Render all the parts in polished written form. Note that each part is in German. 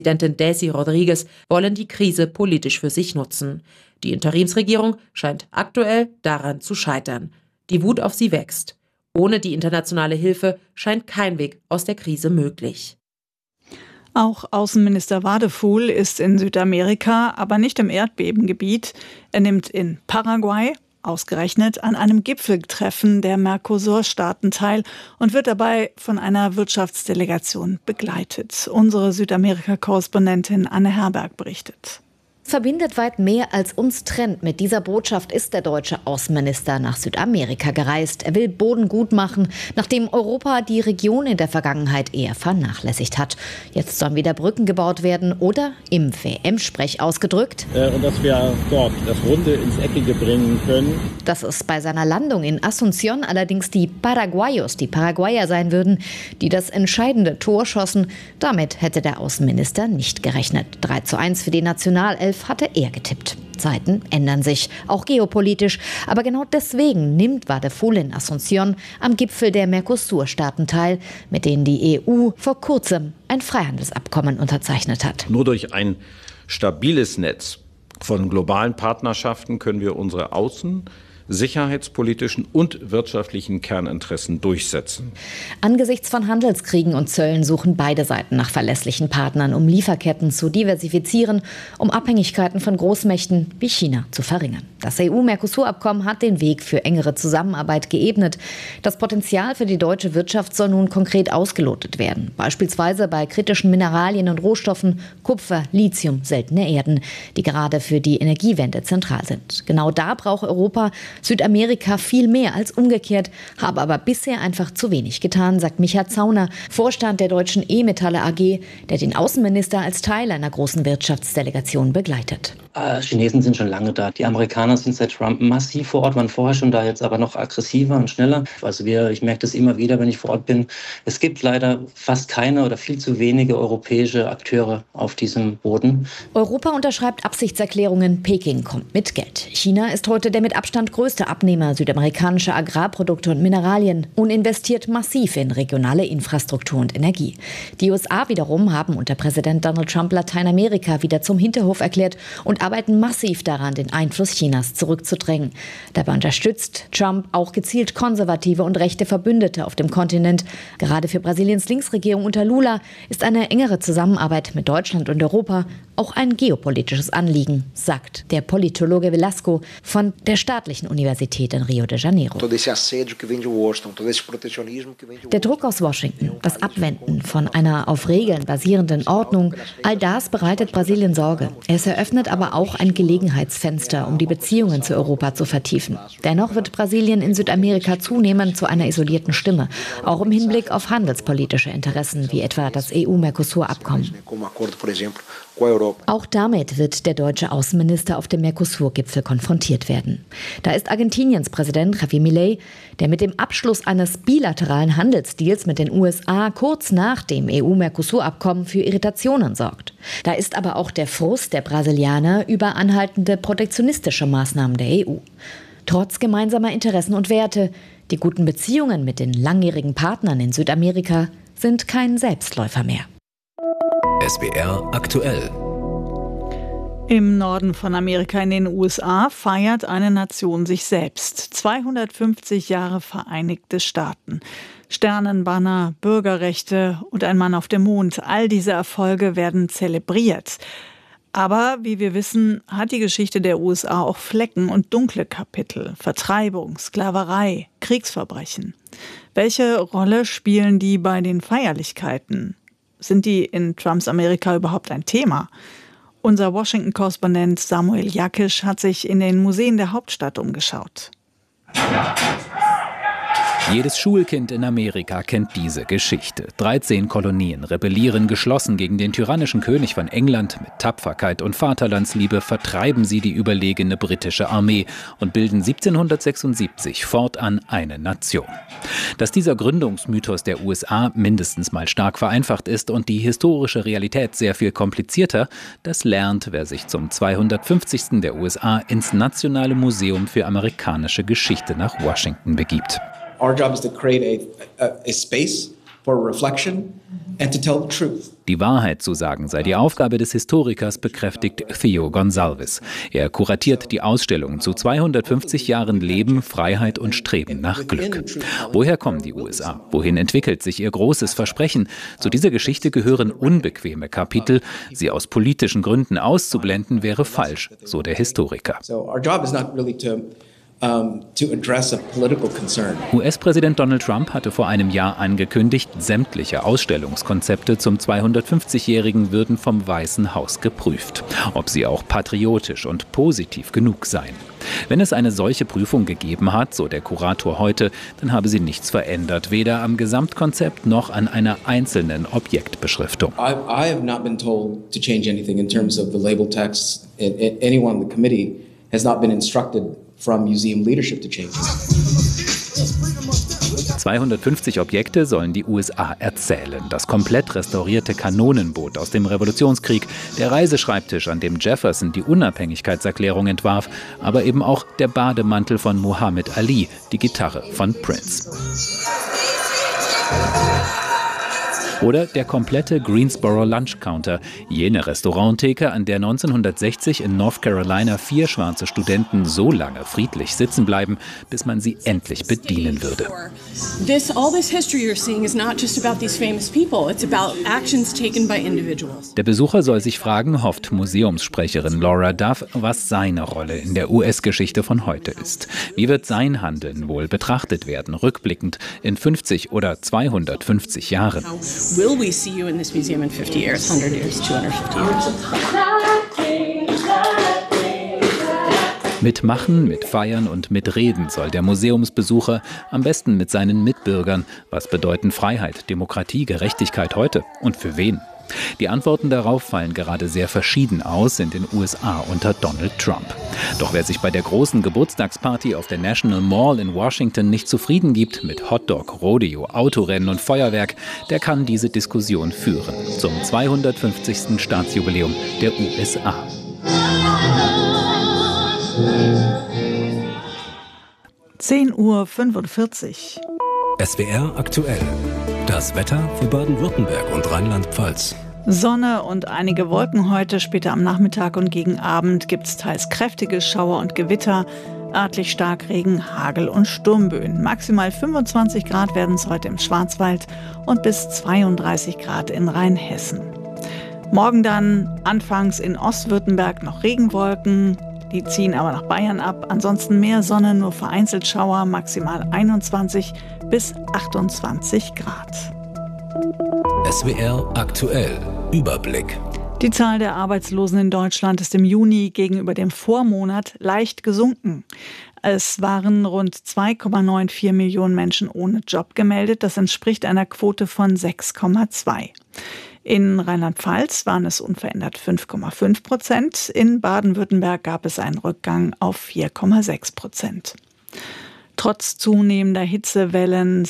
Präsidentin Desi Rodriguez wollen die Krise politisch für sich nutzen. Die Interimsregierung scheint aktuell daran zu scheitern. Die Wut auf sie wächst. Ohne die internationale Hilfe scheint kein Weg aus der Krise möglich. Auch Außenminister Wadephul ist in Südamerika, aber nicht im Erdbebengebiet. Er nimmt in Paraguay, ausgerechnet, an einem Gipfeltreffen der Mercosur-Staaten teil und wird dabei von einer Wirtschaftsdelegation begleitet. Unsere Südamerika-Korrespondentin Anne Herberg berichtet. Verbindet weit mehr als uns trennt. Mit dieser Botschaft ist der deutsche Außenminister nach Südamerika gereist. Er will Boden gut machen, nachdem Europa die Region in der Vergangenheit eher vernachlässigt hat. Jetzt sollen wieder Brücken gebaut werden oder im WM-Sprech ausgedrückt. Und dass wir dort das Runde ins Eckige bringen können. Dass es bei seiner Landung in Asunción allerdings die Paraguayos, die Paraguayer sein würden, die das entscheidende Tor schossen. Damit hätte der Außenminister nicht gerechnet. 3:1 für die Nationalelf hatte er getippt. Zeiten ändern sich, auch geopolitisch. Aber genau deswegen nimmt Wadephul in Asunción am Gipfel der Mercosur-Staaten teil, mit denen die EU vor kurzem ein Freihandelsabkommen unterzeichnet hat. Nur durch ein stabiles Netz von globalen Partnerschaften können wir unsere außen-, sicherheitspolitischen und wirtschaftlichen Kerninteressen durchsetzen. Angesichts von Handelskriegen und Zöllen suchen beide Seiten nach verlässlichen Partnern, um Lieferketten zu diversifizieren, um Abhängigkeiten von Großmächten wie China zu verringern. Das EU-Mercosur-Abkommen hat den Weg für engere Zusammenarbeit geebnet. Das Potenzial für die deutsche Wirtschaft soll nun konkret ausgelotet werden. Beispielsweise bei kritischen Mineralien und Rohstoffen, Kupfer, Lithium, seltene Erden, die gerade für die Energiewende zentral sind. Genau da braucht Europa Südamerika viel mehr als umgekehrt, habe aber bisher einfach zu wenig getan, sagt Micha Zauner, Vorstand der deutschen E-Metalle AG, der den Außenminister als Teil einer großen Wirtschaftsdelegation begleitet. Chinesen sind schon lange da. Die Amerikaner sind seit Trump massiv vor Ort, waren vorher schon da, jetzt aber noch aggressiver und schneller. Also ich merke das immer wieder, wenn ich vor Ort bin. Es gibt leider fast keine oder viel zu wenige europäische Akteure auf diesem Boden. Europa unterschreibt Absichtserklärungen, Peking kommt mit Geld. China ist heute der mit Abstand größte Abnehmer südamerikanischer Agrarprodukte und Mineralien und investiert massiv in regionale Infrastruktur und Energie. Die USA wiederum haben unter Präsident Donald Trump Lateinamerika wieder zum Hinterhof erklärt und arbeiten massiv daran, den Einfluss Chinas zurückzudrängen. Dabei unterstützt Trump auch gezielt konservative und rechte Verbündete auf dem Kontinent. Gerade für Brasiliens Linksregierung unter Lula ist eine engere Zusammenarbeit mit Deutschland und Europa auch ein geopolitisches Anliegen, sagt der Politologe Velasco von der Staatlichen Universität in Rio de Janeiro. Der Druck aus Washington, das Abwenden von einer auf Regeln basierenden Ordnung, all das bereitet Brasilien Sorge. Es eröffnet aber auch ein Gelegenheitsfenster, um die Beziehungen zu Europa zu vertiefen. Dennoch wird Brasilien in Südamerika zunehmend zu einer isolierten Stimme, auch im Hinblick auf handelspolitische Interessen, wie etwa das EU-Mercosur-Abkommen. Auch damit wird der deutsche Außenminister auf dem Mercosur-Gipfel konfrontiert werden. Da ist Argentiniens Präsident Javier Milei, der mit dem Abschluss eines bilateralen Handelsdeals mit den USA kurz nach dem EU-Mercosur-Abkommen für Irritationen sorgt. Da ist aber auch der Frust der Brasilianer über anhaltende protektionistische Maßnahmen der EU. Trotz gemeinsamer Interessen und Werte, die guten Beziehungen mit den langjährigen Partnern in Südamerika sind kein Selbstläufer mehr. SWR aktuell. Im Norden von Amerika in den USA feiert eine Nation sich selbst. 250 Jahre Vereinigte Staaten. Sternenbanner, Bürgerrechte und ein Mann auf dem Mond. All diese Erfolge werden zelebriert. Aber, wie wir wissen, hat die Geschichte der USA auch Flecken und dunkle Kapitel. Vertreibung, Sklaverei, Kriegsverbrechen. Welche Rolle spielen die bei den Feierlichkeiten? Sind die in Trumps Amerika überhaupt ein Thema? Unser Washington-Korrespondent Samuel Jakisch hat sich in den Museen der Hauptstadt umgeschaut. Jedes Schulkind in Amerika kennt diese Geschichte. 13 Kolonien rebellieren geschlossen gegen den tyrannischen König von England. Mit Tapferkeit und Vaterlandsliebe vertreiben sie die überlegene britische Armee und bilden 1776 fortan eine Nation. Dass dieser Gründungsmythos der USA mindestens mal stark vereinfacht ist und die historische Realität sehr viel komplizierter, das lernt, wer sich zum 250. der USA ins Nationale Museum für amerikanische Geschichte nach Washington begibt. Our job is to create a space for reflection and to tell the truth. Die Wahrheit zu sagen sei die Aufgabe des Historikers, bekräftigt Theo Gonsalves. Er kuratiert die Ausstellung zu 250 Jahren Leben, Freiheit und Streben nach Glück. Woher kommen die USA? Wohin entwickelt sich ihr großes Versprechen? Zu dieser Geschichte gehören unbequeme Kapitel. Sie aus politischen Gründen auszublenden, wäre falsch, so der Historiker. US-Präsident Donald Trump hatte vor einem Jahr angekündigt, sämtliche Ausstellungskonzepte zum 250-Jährigen würden vom Weißen Haus geprüft, ob sie auch patriotisch und positiv genug seien. Wenn es eine solche Prüfung gegeben hat, so der Kurator heute, dann habe sie nichts verändert, weder am Gesamtkonzept noch an einer einzelnen Objektbeschriftung. I have not been told to change anything in terms of the label text. Anyone on the committee has not been instructed from museum leadership to change. 250 Objekte sollen die USA erzählen. Das komplett restaurierte Kanonenboot aus dem Revolutionskrieg, der Reiseschreibtisch, an dem Jefferson die Unabhängigkeitserklärung entwarf, aber eben auch der Bademantel von Muhammad Ali, die Gitarre von Prince. Oder der komplette Greensboro Lunch Counter, jene Restauranttheke, an der 1960 in North Carolina 4 schwarze Studenten so lange friedlich sitzen bleiben, bis man sie endlich bedienen würde. Der Besucher soll sich fragen, hofft Museumssprecherin Laura Duff, was seine Rolle in der US-Geschichte von heute ist. Wie wird sein Handeln wohl betrachtet werden, rückblickend in 50 oder 250 Jahren? Will we see you in this museum in 50 years, 100 years, 250 years? Mit Machen, mit Feiern und mit Reden soll der Museumsbesucher am besten mit seinen Mitbürgern. Was bedeuten Freiheit, Demokratie, Gerechtigkeit heute und für wen? Die Antworten darauf fallen gerade sehr verschieden aus in den USA unter Donald Trump. Doch wer sich bei der großen Geburtstagsparty auf der National Mall in Washington nicht zufrieden gibt mit Hotdog, Rodeo, Autorennen und Feuerwerk, der kann diese Diskussion führen zum 250. Staatsjubiläum der USA. (10:45 Uhr). SWR aktuell. Das Wetter für Baden-Württemberg und Rheinland-Pfalz. Sonne und einige Wolken heute. Später am Nachmittag und gegen Abend gibt es teils kräftige Schauer und Gewitter. Örtlich Starkregen, Hagel und Sturmböen. Maximal 25 Grad werden es heute im Schwarzwald und bis 32 Grad in Rheinhessen. Morgen dann anfangs in Ostwürttemberg noch Regenwolken. Die ziehen aber nach Bayern ab. Ansonsten mehr Sonne, nur vereinzelt Schauer, maximal 21 bis 28 Grad. SWR aktuell. Überblick. Die Zahl der Arbeitslosen in Deutschland ist im Juni gegenüber dem Vormonat leicht gesunken. Es waren rund 2,94 Millionen Menschen ohne Job gemeldet. Das entspricht einer Quote von 6,2. In Rheinland-Pfalz waren es unverändert 5,5%. In Baden-Württemberg gab es einen Rückgang auf 4,6%. Trotz zunehmender Hitzewellen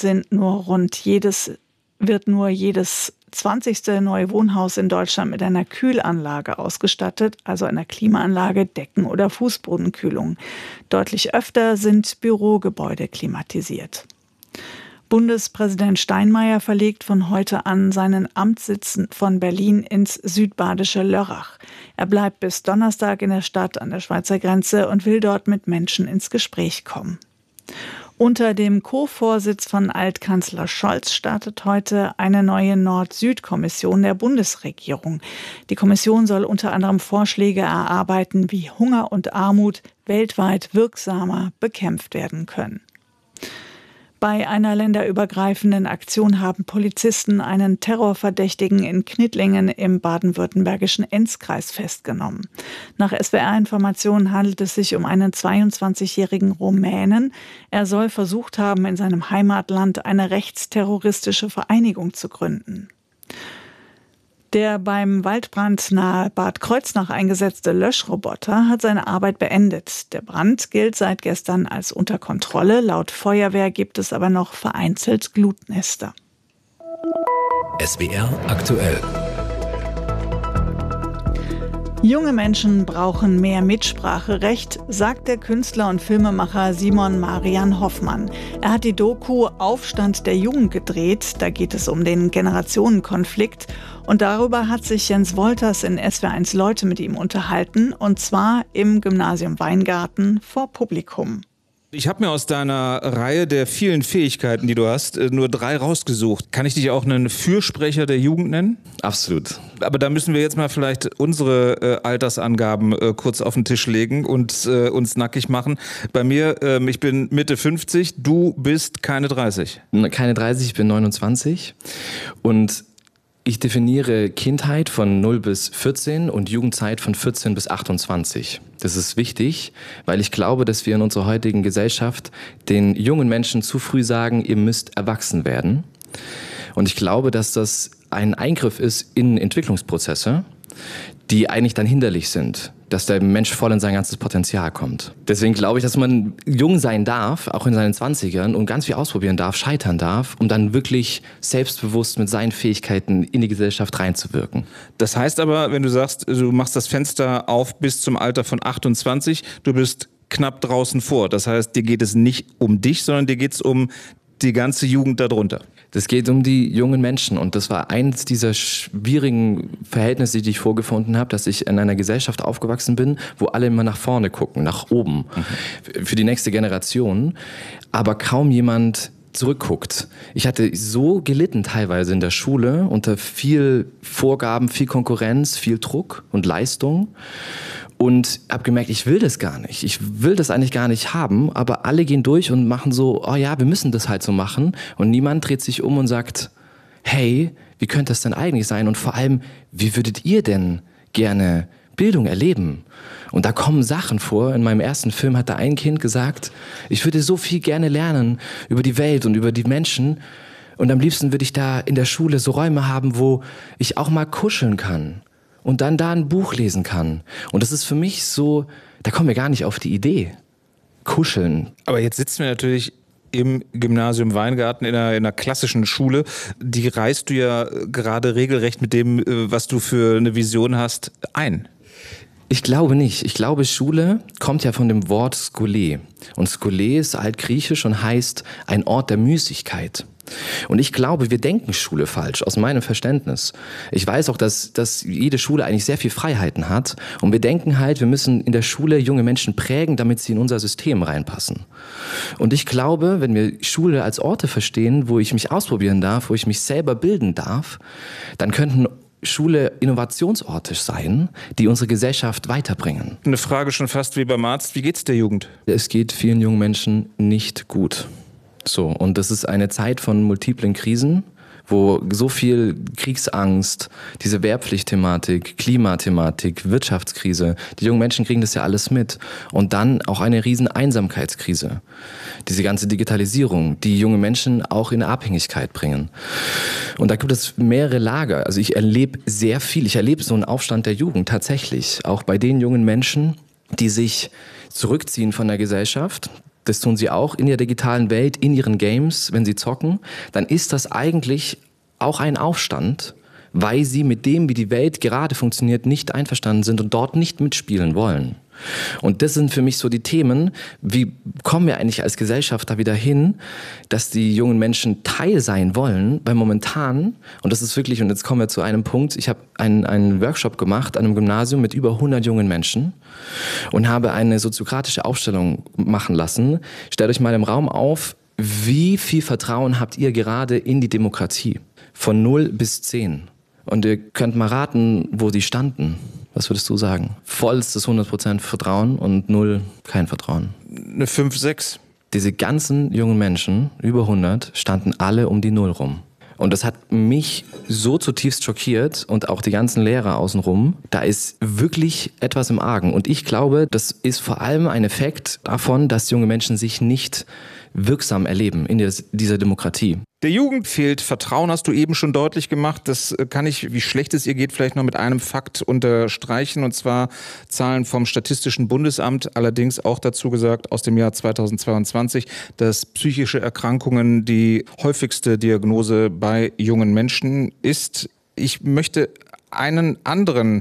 wird nur jedes 20. neue Wohnhaus in Deutschland mit einer Kühlanlage ausgestattet, also einer Klimaanlage, Decken- oder Fußbodenkühlung. Deutlich öfter sind Bürogebäude klimatisiert. Bundespräsident Steinmeier verlegt von heute an seinen Amtssitz von Berlin ins südbadische Lörrach. Er bleibt bis Donnerstag in der Stadt an der Schweizer Grenze und will dort mit Menschen ins Gespräch kommen. Unter dem Co-Vorsitz von Altkanzler Scholz startet heute eine neue Nord-Süd-Kommission der Bundesregierung. Die Kommission soll unter anderem Vorschläge erarbeiten, wie Hunger und Armut weltweit wirksamer bekämpft werden können. Bei einer länderübergreifenden Aktion haben Polizisten einen Terrorverdächtigen in Knittlingen im baden-württembergischen Enzkreis festgenommen. Nach SWR-Informationen handelt es sich um einen 22-jährigen Rumänen. Er soll versucht haben, in seinem Heimatland eine rechtsterroristische Vereinigung zu gründen. Der beim Waldbrand nahe Bad Kreuznach eingesetzte Löschroboter hat seine Arbeit beendet. Der Brand gilt seit gestern als unter Kontrolle. Laut Feuerwehr gibt es aber noch vereinzelt Glutnester. SWR aktuell. Junge Menschen brauchen mehr Mitspracherecht, sagt der Künstler und Filmemacher Simon Marian Hoffmann. Er hat die Doku Aufstand der Jugend gedreht. Da geht es um den Generationenkonflikt. Und darüber hat sich Jens Wolters in SWR1 Leute mit ihm unterhalten. Und zwar im Gymnasium Weingarten vor Publikum. Ich habe mir aus deiner Reihe der vielen Fähigkeiten, die du hast, nur 3 rausgesucht. Kann ich dich auch einen Fürsprecher der Jugend nennen? Absolut. Aber da müssen wir jetzt mal vielleicht unsere Altersangaben kurz auf den Tisch legen und uns nackig machen. Bei mir, ich bin Mitte 50, du bist keine 30. Keine 30, ich bin 29 und ich definiere Kindheit von 0 bis 14 und Jugendzeit von 14 bis 28. Das ist wichtig, weil ich glaube, dass wir in unserer heutigen Gesellschaft den jungen Menschen zu früh sagen, ihr müsst erwachsen werden. Und ich glaube, dass das ein Eingriff ist in Entwicklungsprozesse, die eigentlich dann hinderlich sind, dass der Mensch voll in sein ganzes Potenzial kommt. Deswegen glaube ich, dass man jung sein darf, auch in seinen 20ern, und ganz viel ausprobieren darf, scheitern darf, um dann wirklich selbstbewusst mit seinen Fähigkeiten in die Gesellschaft reinzuwirken. Das heißt aber, wenn du sagst, du machst das Fenster auf bis zum Alter von 28, du bist knapp draußen vor. Das heißt, dir geht es nicht um dich, sondern dir geht es um die ganze Jugend darunter. Das geht um die jungen Menschen und das war eines dieser schwierigen Verhältnisse, die ich vorgefunden habe, dass ich in einer Gesellschaft aufgewachsen bin, wo alle immer nach vorne gucken, nach oben, für die nächste Generation, aber kaum jemand zurückguckt. Ich hatte so gelitten teilweise in der Schule unter viel Vorgaben, viel Konkurrenz, viel Druck und Leistung. Und habe gemerkt, ich will das gar nicht. Ich will das eigentlich gar nicht haben, aber alle gehen durch und machen so, oh ja, wir müssen das halt so machen. Und niemand dreht sich um und sagt, hey, wie könnte das denn eigentlich sein? Und vor allem, wie würdet ihr denn gerne Bildung erleben? Und da kommen Sachen vor. In meinem ersten Film hat da ein Kind gesagt, ich würde so viel gerne lernen über die Welt und über die Menschen. Und am liebsten würde ich da in der Schule so Räume haben, wo ich auch mal kuscheln kann. Und dann da ein Buch lesen kann. Und das ist für mich so, da kommen wir gar nicht auf die Idee. Kuscheln. Aber jetzt sitzen wir natürlich im Gymnasium Weingarten in einer klassischen Schule. Die reißt du ja gerade regelrecht mit dem, was du für eine Vision hast, ein. Ich glaube nicht. Ich glaube, Schule kommt ja von dem Wort Skole. Und Skole ist altgriechisch und heißt ein Ort der Müßigkeit. Und ich glaube, wir denken Schule falsch, aus meinem Verständnis. Ich weiß auch, dass jede Schule eigentlich sehr viel Freiheiten hat. Und wir denken halt, wir müssen in der Schule junge Menschen prägen, damit sie in unser System reinpassen. Und ich glaube, wenn wir Schule als Orte verstehen, wo ich mich ausprobieren darf, wo ich mich selber bilden darf, dann könnten Schule Innovationsorte sein, die unsere Gesellschaft weiterbringen. Eine Frage schon fast wie beim Arzt. Wie geht's der Jugend? Es geht vielen jungen Menschen nicht gut. So, und das ist eine Zeit von multiplen Krisen, wo so viel Kriegsangst, diese Wehrpflichtthematik, Klimathematik, Wirtschaftskrise, die jungen Menschen kriegen das ja alles mit. Und dann auch eine riesen Einsamkeitskrise. Diese ganze Digitalisierung, die junge Menschen auch in Abhängigkeit bringen. Und da gibt es mehrere Lager. Also ich erlebe sehr viel. Ich erlebe so einen Aufstand der Jugend tatsächlich. Auch bei den jungen Menschen, die sich zurückziehen von der Gesellschaft. Das tun sie auch in der digitalen Welt, in ihren Games, wenn sie zocken. Dann ist das eigentlich auch ein Aufstand, weil sie mit dem, wie die Welt gerade funktioniert, nicht einverstanden sind und dort nicht mitspielen wollen. Und das sind für mich so die Themen, wie kommen wir eigentlich als Gesellschaft da wieder hin, dass die jungen Menschen Teil sein wollen, weil momentan, und das ist wirklich, und jetzt kommen wir zu einem Punkt, ich habe einen Workshop gemacht an einem Gymnasium mit über 100 jungen Menschen und habe eine soziokratische Aufstellung machen lassen. Stellt euch mal im Raum auf, wie viel Vertrauen habt ihr gerade in die Demokratie? Von 0 bis 10. Und ihr könnt mal raten, wo die standen. Was würdest du sagen? Vollstes 100% Vertrauen und 0 kein Vertrauen. Eine 5, 6. Diese ganzen jungen Menschen, über 100, standen alle um die 0 rum. Und das hat mich so zutiefst schockiert und auch die ganzen Lehrer außenrum. Da ist wirklich etwas im Argen. Und ich glaube, das ist vor allem ein Effekt davon, dass junge Menschen sich nicht wirksam erleben in dieser Demokratie. Der Jugend fehlt Vertrauen, hast du eben schon deutlich gemacht. Das kann ich, wie schlecht es ihr geht, vielleicht noch mit einem Fakt unterstreichen. Und zwar Zahlen vom Statistischen Bundesamt, allerdings auch dazu gesagt aus dem Jahr 2022, dass psychische Erkrankungen die häufigste Diagnose bei jungen Menschen ist. Ich möchte einen anderen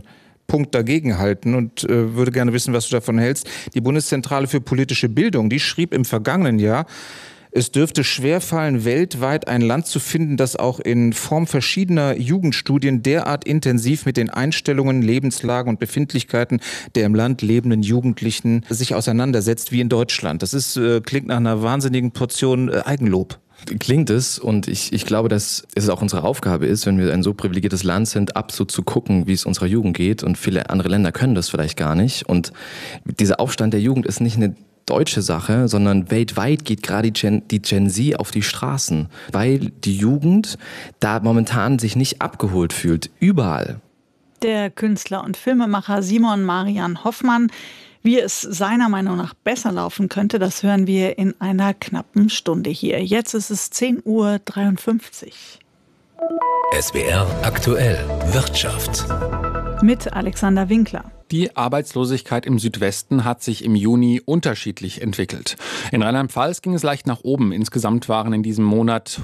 Punkt dagegen halten und würde gerne wissen, was du davon hältst. Die Bundeszentrale für politische Bildung, die schrieb im vergangenen Jahr, es dürfte schwerfallen, weltweit ein Land zu finden, das auch in Form verschiedener Jugendstudien derart intensiv mit den Einstellungen, Lebenslagen und Befindlichkeiten der im Land lebenden Jugendlichen sich auseinandersetzt wie in Deutschland. Das klingt nach einer wahnsinnigen Portion Eigenlob. Klingt es, und ich glaube, dass es auch unsere Aufgabe ist, wenn wir ein so privilegiertes Land sind, absolut zu gucken, wie es unserer Jugend geht, und viele andere Länder können das vielleicht gar nicht. Und dieser Aufstand der Jugend ist nicht eine deutsche Sache, sondern weltweit geht gerade die Gen Z auf die Straßen, weil die Jugend da momentan sich nicht abgeholt fühlt, überall. Der Künstler und Filmemacher Simon Marian Hoffmann. Wie es seiner Meinung nach besser laufen könnte, das hören wir in einer knappen Stunde hier. Jetzt ist es 10:53 Uhr. SWR aktuell Wirtschaft. Mit Alexander Winkler. Die Arbeitslosigkeit im Südwesten hat sich im Juni unterschiedlich entwickelt. In Rheinland-Pfalz ging es leicht nach oben. Insgesamt waren in diesem Monat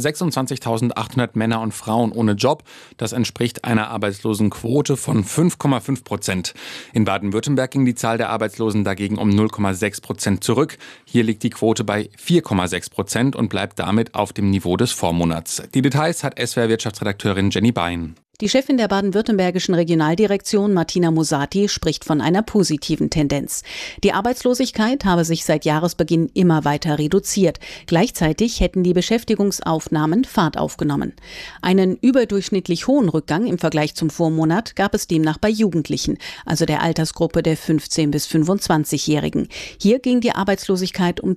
126.800 Männer und Frauen ohne Job. Das entspricht einer Arbeitslosenquote von 5,5%. In Baden-Württemberg ging die Zahl der Arbeitslosen dagegen um 0,6% zurück. Hier liegt die Quote bei 4,6% und bleibt damit auf dem Niveau des Vormonats. Die Details hat SWR-Wirtschaftsredakteurin Jenny Bein. Die Chefin der baden-württembergischen Regionaldirektion, Martina Musati, spricht von einer positiven Tendenz. Die Arbeitslosigkeit habe sich seit Jahresbeginn immer weiter reduziert. Gleichzeitig hätten die Beschäftigungsaufnahmen Fahrt aufgenommen. Einen überdurchschnittlich hohen Rückgang im Vergleich zum Vormonat gab es demnach bei Jugendlichen, also der Altersgruppe der 15- bis 25-Jährigen. Hier ging die Arbeitslosigkeit um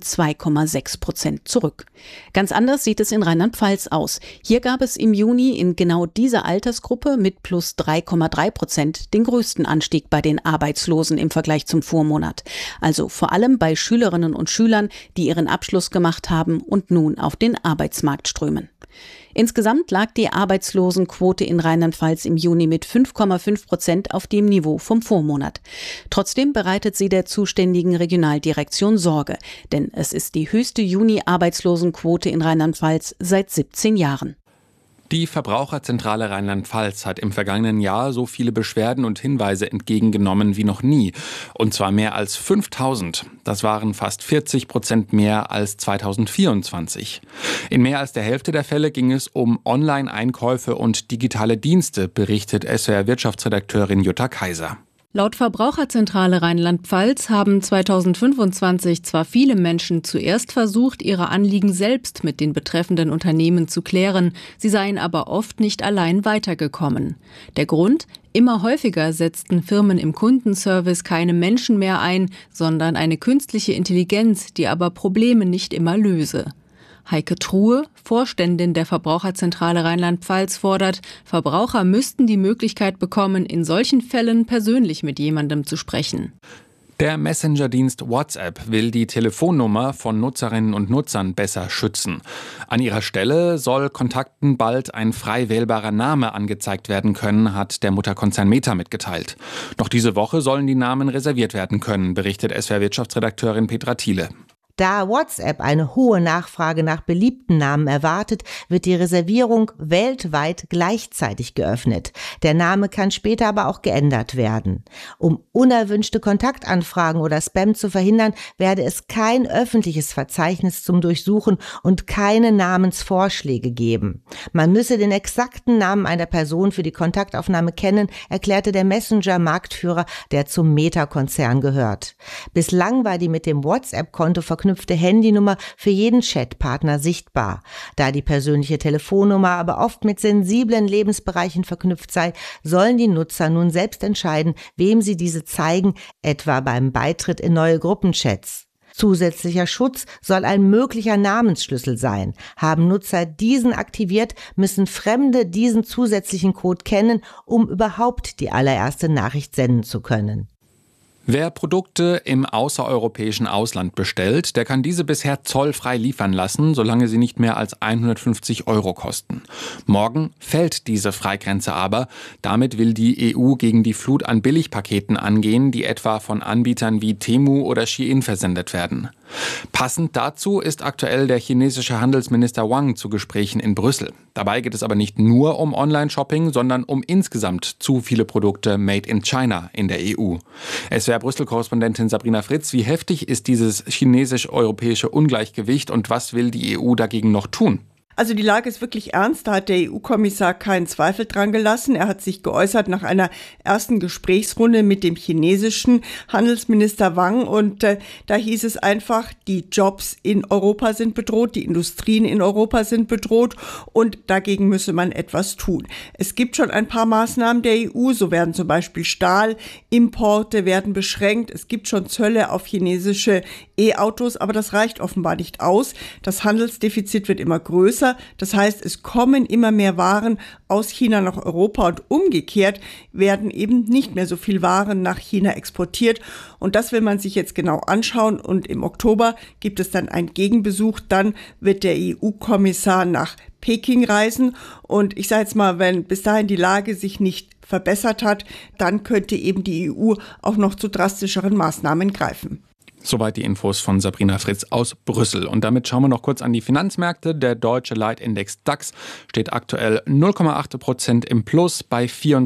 2,6% zurück. Ganz anders sieht es in Rheinland-Pfalz aus. Hier gab es im Juni in genau dieser Altersgruppe mit plus 3,3% den größten Anstieg bei den Arbeitslosen im Vergleich zum Vormonat. Also vor allem bei Schülerinnen und Schülern, die ihren Abschluss gemacht haben und nun auf den Arbeitsmarkt strömen. Insgesamt lag die Arbeitslosenquote in Rheinland-Pfalz im Juni mit 5,5% auf dem Niveau vom Vormonat. Trotzdem bereitet sie der zuständigen Regionaldirektion Sorge, denn es ist die höchste Juni-Arbeitslosenquote in Rheinland-Pfalz seit 17 Jahren. Die Verbraucherzentrale Rheinland-Pfalz hat im vergangenen Jahr so viele Beschwerden und Hinweise entgegengenommen wie noch nie. Und zwar mehr als 5000. Das waren fast 40% mehr als 2024. In mehr als der Hälfte der Fälle ging es um Online-Einkäufe und digitale Dienste, berichtet SWR-Wirtschaftsredakteurin Jutta Kaiser. Laut Verbraucherzentrale Rheinland-Pfalz haben 2025 zwar viele Menschen zuerst versucht, ihre Anliegen selbst mit den betreffenden Unternehmen zu klären, sie seien aber oft nicht allein weitergekommen. Der Grund? Immer häufiger setzten Firmen im Kundenservice keine Menschen mehr ein, sondern eine künstliche Intelligenz, die aber Probleme nicht immer löse. Heike Truhe, Vorständin der Verbraucherzentrale Rheinland-Pfalz, fordert, Verbraucher müssten die Möglichkeit bekommen, in solchen Fällen persönlich mit jemandem zu sprechen. Der Messenger-Dienst WhatsApp will die Telefonnummer von Nutzerinnen und Nutzern besser schützen. An ihrer Stelle soll Kontakten bald ein frei wählbarer Name angezeigt werden können, hat der Mutterkonzern Meta mitgeteilt. Noch diese Woche sollen die Namen reserviert werden können, berichtet SWR-Wirtschaftsredakteurin Petra Thiele. Da WhatsApp eine hohe Nachfrage nach beliebten Namen erwartet, wird die Reservierung weltweit gleichzeitig geöffnet. Der Name kann später aber auch geändert werden. Um unerwünschte Kontaktanfragen oder Spam zu verhindern, werde es kein öffentliches Verzeichnis zum Durchsuchen und keine Namensvorschläge geben. Man müsse den exakten Namen einer Person für die Kontaktaufnahme kennen, erklärte der Messenger-Marktführer, der zum Meta-Konzern gehört. Bislang war die mit dem WhatsApp-Konto verknüpfte Handynummer für jeden Chatpartner sichtbar. Da die persönliche Telefonnummer aber oft mit sensiblen Lebensbereichen verknüpft sei, sollen die Nutzer nun selbst entscheiden, wem sie diese zeigen, etwa beim Beitritt in neue Gruppenchats. Zusätzlicher Schutz soll ein möglicher Namensschlüssel sein. Haben Nutzer diesen aktiviert, müssen Fremde diesen zusätzlichen Code kennen, um überhaupt die allererste Nachricht senden zu können. Wer Produkte im außereuropäischen Ausland bestellt, der kann diese bisher zollfrei liefern lassen, solange sie nicht mehr als 150 € kosten. Morgen fällt diese Freigrenze aber. Damit will die EU gegen die Flut an Billigpaketen angehen, die etwa von Anbietern wie Temu oder Shein versendet werden. Passend dazu ist aktuell der chinesische Handelsminister Wang zu Gesprächen in Brüssel. Dabei geht es aber nicht nur um Online-Shopping, sondern um insgesamt zu viele Produkte made in China in der EU. SWR-Brüssel-Korrespondentin Sabrina Fritz, wie heftig ist dieses chinesisch-europäische Ungleichgewicht und was will die EU dagegen noch tun? Also die Lage ist wirklich ernst, da hat der EU-Kommissar keinen Zweifel dran gelassen. Er hat sich geäußert nach einer ersten Gesprächsrunde mit dem chinesischen Handelsminister Wang und da hieß es einfach, die Jobs in Europa sind bedroht, die Industrien in Europa sind bedroht und dagegen müsse man etwas tun. Es gibt schon ein paar Maßnahmen der EU, so werden zum Beispiel Stahlimporte werden beschränkt, es gibt schon Zölle auf chinesische E-Autos, aber das reicht offenbar nicht aus. Das Handelsdefizit wird immer größer. Das heißt, es kommen immer mehr Waren aus China nach Europa und umgekehrt werden eben nicht mehr so viel Waren nach China exportiert. Und das will man sich jetzt genau anschauen. Und im Oktober gibt es dann einen Gegenbesuch. Dann wird der EU-Kommissar nach Peking reisen. Und ich sage jetzt mal, wenn bis dahin die Lage sich nicht verbessert hat, dann könnte eben die EU auch noch zu drastischeren Maßnahmen greifen. Soweit die Infos von Sabrina Fritz aus Brüssel. Und damit schauen wir noch kurz an die Finanzmärkte. Der deutsche Leitindex DAX steht aktuell 0,8% im Plus bei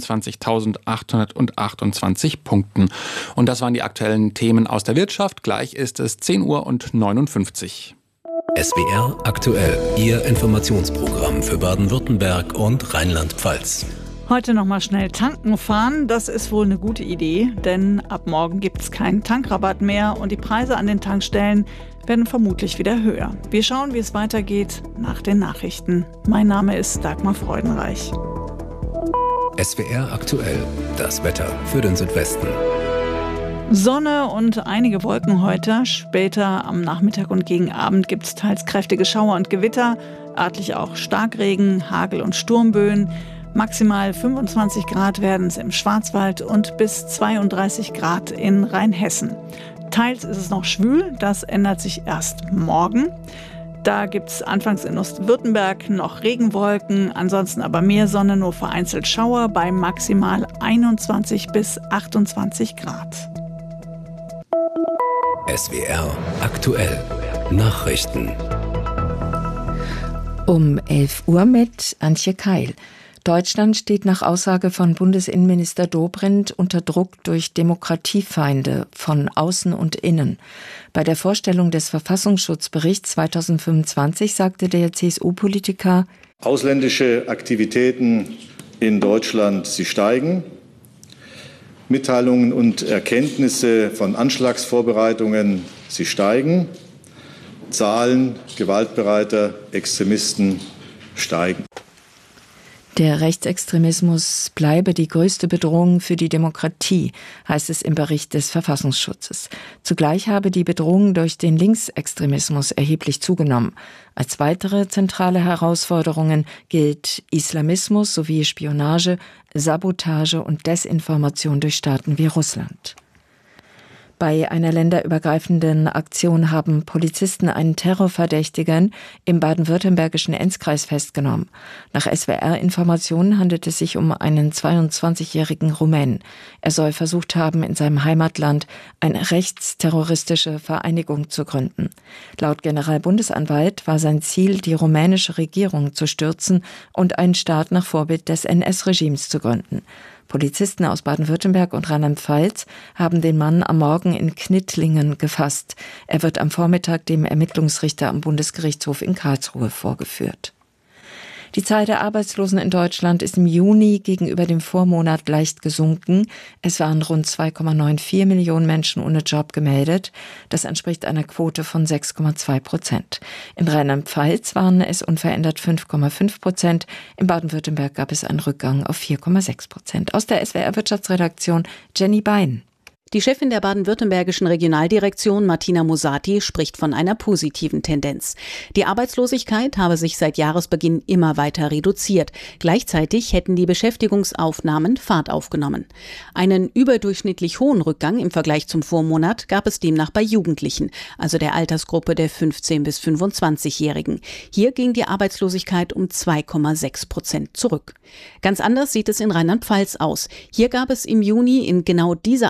24.828 Punkten. Und das waren die aktuellen Themen aus der Wirtschaft. Gleich ist es 10:59 Uhr. SWR aktuell, Ihr Informationsprogramm für Baden-Württemberg und Rheinland-Pfalz. Heute noch mal schnell tanken fahren, das ist wohl eine gute Idee, denn ab morgen gibt es keinen Tankrabatt mehr und die Preise an den Tankstellen werden vermutlich wieder höher. Wir schauen, wie es weitergeht nach den Nachrichten. Mein Name ist Dagmar Freudenreich. SWR aktuell, das Wetter für den Südwesten. Sonne und einige Wolken heute. Später am Nachmittag und gegen Abend gibt es teils kräftige Schauer und Gewitter, örtlich auch Starkregen, Hagel und Sturmböen. Maximal 25 Grad werden es im Schwarzwald und bis 32 Grad in Rheinhessen. Teils ist es noch schwül, das ändert sich erst morgen. Da gibt es anfangs in Ostwürttemberg noch Regenwolken, ansonsten aber mehr Sonne, nur vereinzelt Schauer bei maximal 21 bis 28 Grad. SWR aktuell Nachrichten. Um 11 Uhr mit Antje Keil. Deutschland steht nach Aussage von Bundesinnenminister Dobrindt unter Druck durch Demokratiefeinde von außen und innen. Bei der Vorstellung des Verfassungsschutzberichts 2025 sagte der CSU-Politiker: Ausländische Aktivitäten in Deutschland, sie steigen. Mitteilungen und Erkenntnisse von Anschlagsvorbereitungen, sie steigen. Zahlen gewaltbereiter Extremisten steigen. Der Rechtsextremismus bleibe die größte Bedrohung für die Demokratie, heißt es im Bericht des Verfassungsschutzes. Zugleich habe die Bedrohung durch den Linksextremismus erheblich zugenommen. Als weitere zentrale Herausforderungen gilt Islamismus sowie Spionage, Sabotage und Desinformation durch Staaten wie Russland. Bei einer länderübergreifenden Aktion haben Polizisten einen Terrorverdächtigen im baden-württembergischen Enzkreis festgenommen. Nach SWR-Informationen handelt es sich um einen 22-jährigen Rumänen. Er soll versucht haben, in seinem Heimatland eine rechtsterroristische Vereinigung zu gründen. Laut Generalbundesanwalt war sein Ziel, die rumänische Regierung zu stürzen und einen Staat nach Vorbild des NS-Regimes zu gründen. Polizisten aus Baden-Württemberg und Rheinland-Pfalz haben den Mann am Morgen in Knittlingen gefasst. Er wird am Vormittag dem Ermittlungsrichter am Bundesgerichtshof in Karlsruhe vorgeführt. Die Zahl der Arbeitslosen in Deutschland ist im Juni gegenüber dem Vormonat leicht gesunken. Es waren rund 2,94 Millionen Menschen ohne Job gemeldet. Das entspricht einer Quote von 6,2%. In Rheinland-Pfalz waren es unverändert 5,5%. In Baden-Württemberg gab es einen Rückgang auf 4,6%. Aus der SWR-Wirtschaftsredaktion Jenny Bein. Die Chefin der baden-württembergischen Regionaldirektion, Martina Musati, spricht von einer positiven Tendenz. Die Arbeitslosigkeit habe sich seit Jahresbeginn immer weiter reduziert. Gleichzeitig hätten die Beschäftigungsaufnahmen Fahrt aufgenommen. Einen überdurchschnittlich hohen Rückgang im Vergleich zum Vormonat gab es demnach bei Jugendlichen, also der Altersgruppe der 15- bis 25-Jährigen. Hier ging die Arbeitslosigkeit um 2,6% zurück. Ganz anders sieht es in Rheinland-Pfalz aus. Hier gab es im Juni in genau dieser Altersgruppe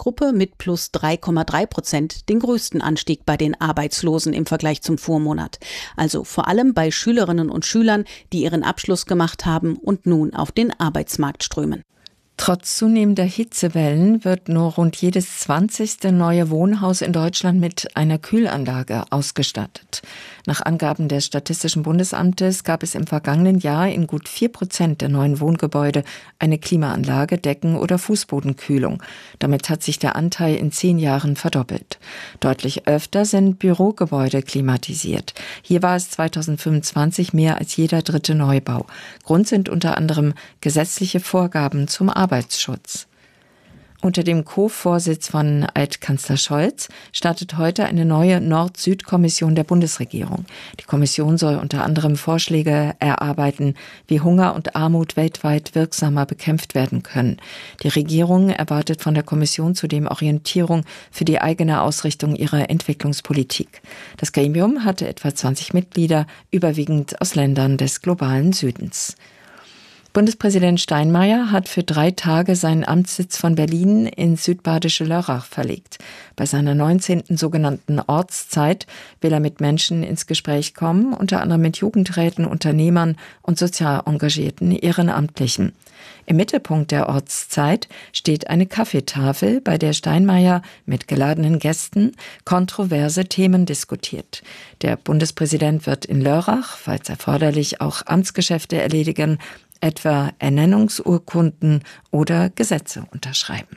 Altersgruppe mit plus 3,3% den größten Anstieg bei den Arbeitslosen im Vergleich zum Vormonat. Also vor allem bei Schülerinnen und Schülern, die ihren Abschluss gemacht haben und nun auf den Arbeitsmarkt strömen. Trotz zunehmender Hitzewellen wird nur rund jedes 20. neue Wohnhaus in Deutschland mit einer Kühlanlage ausgestattet. Nach Angaben des Statistischen Bundesamtes gab es im vergangenen Jahr in gut 4% der neuen Wohngebäude eine Klimaanlage, Decken- oder Fußbodenkühlung. Damit hat sich der Anteil in 10 Jahren verdoppelt. Deutlich öfter sind Bürogebäude klimatisiert. Hier war es 2025 mehr als jeder 3. Neubau. Grund sind unter anderem gesetzliche Vorgaben zum Arbeitsschutz. Unter dem Co-Vorsitz von Altkanzler Scholz startet heute eine neue Nord-Süd-Kommission der Bundesregierung. Die Kommission soll unter anderem Vorschläge erarbeiten, wie Hunger und Armut weltweit wirksamer bekämpft werden können. Die Regierung erwartet von der Kommission zudem Orientierung für die eigene Ausrichtung ihrer Entwicklungspolitik. Das Gremium hatte etwa 20 Mitglieder, überwiegend aus Ländern des globalen Südens. Bundespräsident Steinmeier hat für 3 Tage seinen Amtssitz von Berlin ins südbadische Lörrach verlegt. Bei seiner 19. sogenannten Ortszeit will er mit Menschen ins Gespräch kommen, unter anderem mit Jugendräten, Unternehmern und sozial engagierten Ehrenamtlichen. Im Mittelpunkt der Ortszeit steht eine Kaffeetafel, bei der Steinmeier mit geladenen Gästen kontroverse Themen diskutiert. Der Bundespräsident wird in Lörrach, falls erforderlich, auch Amtsgeschäfte erledigen, etwa Ernennungsurkunden oder Gesetze unterschreiben.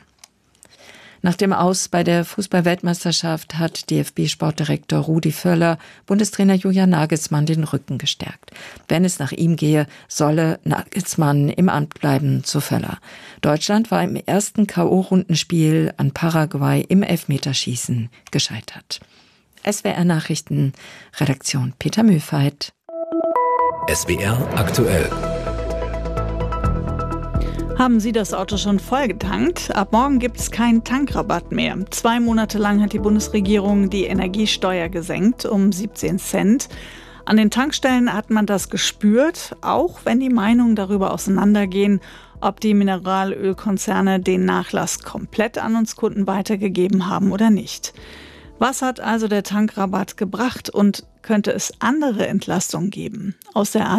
Nach dem Aus bei der Fußball-Weltmeisterschaft hat DFB-Sportdirektor Rudi Völler Bundestrainer Julian Nagelsmann den Rücken gestärkt. Wenn es nach ihm gehe, solle Nagelsmann im Amt bleiben, so Völler. Deutschland war im ersten K.O.-Rundenspiel an Paraguay im Elfmeterschießen gescheitert. SWR Nachrichten, Redaktion Peter Mühlfeit. SWR aktuell. Haben Sie das Auto schon vollgetankt? Ab morgen gibt es keinen Tankrabatt mehr. 2 Monate lang hat die Bundesregierung die Energiesteuer gesenkt um 17 Cent. An den Tankstellen hat man das gespürt, auch wenn die Meinungen darüber auseinandergehen, ob die Mineralölkonzerne den Nachlass komplett an uns Kunden weitergegeben haben oder nicht. Was hat also der Tankrabatt gebracht und könnte es andere Entlastungen geben? Aus der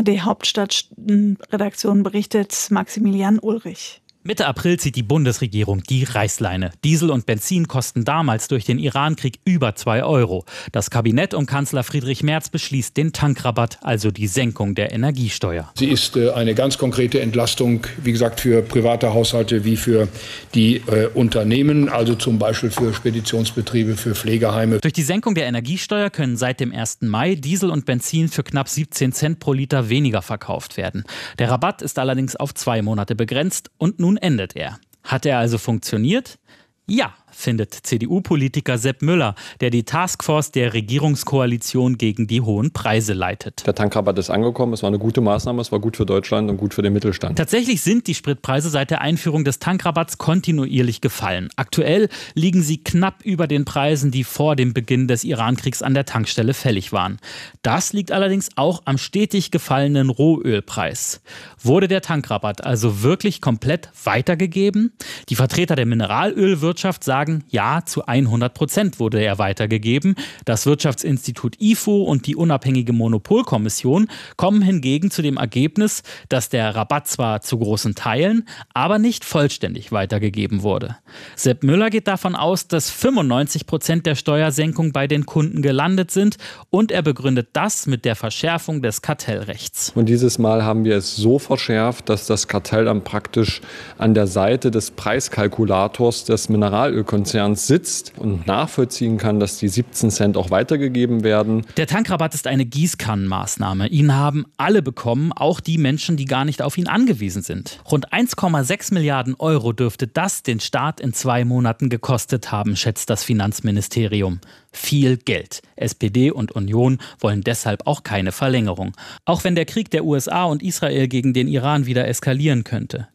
ARD-Hauptstadtredaktion berichtet Maximilian Ulrich. Mitte April zieht die Bundesregierung die Reißleine. Diesel und Benzin kosten damals durch den Irankrieg über 2 Euro. Das Kabinett um Kanzler Friedrich Merz beschließt den Tankrabatt, also die Senkung der Energiesteuer. Sie ist eine ganz konkrete Entlastung, wie gesagt, für private Haushalte wie für die Unternehmen, also zum Beispiel für Speditionsbetriebe, für Pflegeheime. Durch die Senkung der Energiesteuer können seit dem 1. Mai Diesel und Benzin für knapp 17 Cent pro Liter weniger verkauft werden. Der Rabatt ist allerdings auf 2 Monate begrenzt und nun endet er. Hat er also funktioniert? Ja, findet CDU-Politiker Sepp Müller, der die Taskforce der Regierungskoalition gegen die hohen Preise leitet. Der Tankrabatt ist angekommen, es war eine gute Maßnahme, es war gut für Deutschland und gut für den Mittelstand. Tatsächlich sind die Spritpreise seit der Einführung des Tankrabatts kontinuierlich gefallen. Aktuell liegen sie knapp über den Preisen, die vor dem Beginn des Irankriegs an der Tankstelle fällig waren. Das liegt allerdings auch am stetig gefallenen Rohölpreis. Wurde der Tankrabatt also wirklich komplett weitergegeben? Die Vertreter der Mineralölwirtschaft sagen, ja, zu 100% wurde er weitergegeben. Das Wirtschaftsinstitut IFO und die unabhängige Monopolkommission kommen hingegen zu dem Ergebnis, dass der Rabatt zwar zu großen Teilen, aber nicht vollständig weitergegeben wurde. Sepp Müller geht davon aus, dass 95% der Steuersenkung bei den Kunden gelandet sind und er begründet das mit der Verschärfung des Kartellrechts. Und dieses Mal haben wir es so verschärft, dass das Kartell dann praktisch an der Seite des Preiskalkulators des Mineralölkonzerns sitzt und nachvollziehen kann, dass die 17 Cent auch weitergegeben werden. Der Tankrabatt ist eine Gießkannenmaßnahme. Ihn haben alle bekommen, auch die Menschen, die gar nicht auf ihn angewiesen sind. Rund 1,6 Milliarden Euro dürfte das den Staat in 2 Monaten gekostet haben, schätzt das Finanzministerium. Viel Geld. SPD und Union wollen deshalb auch keine Verlängerung. Auch wenn der Krieg der USA und Israel gegen den Iran wieder eskalieren könnte.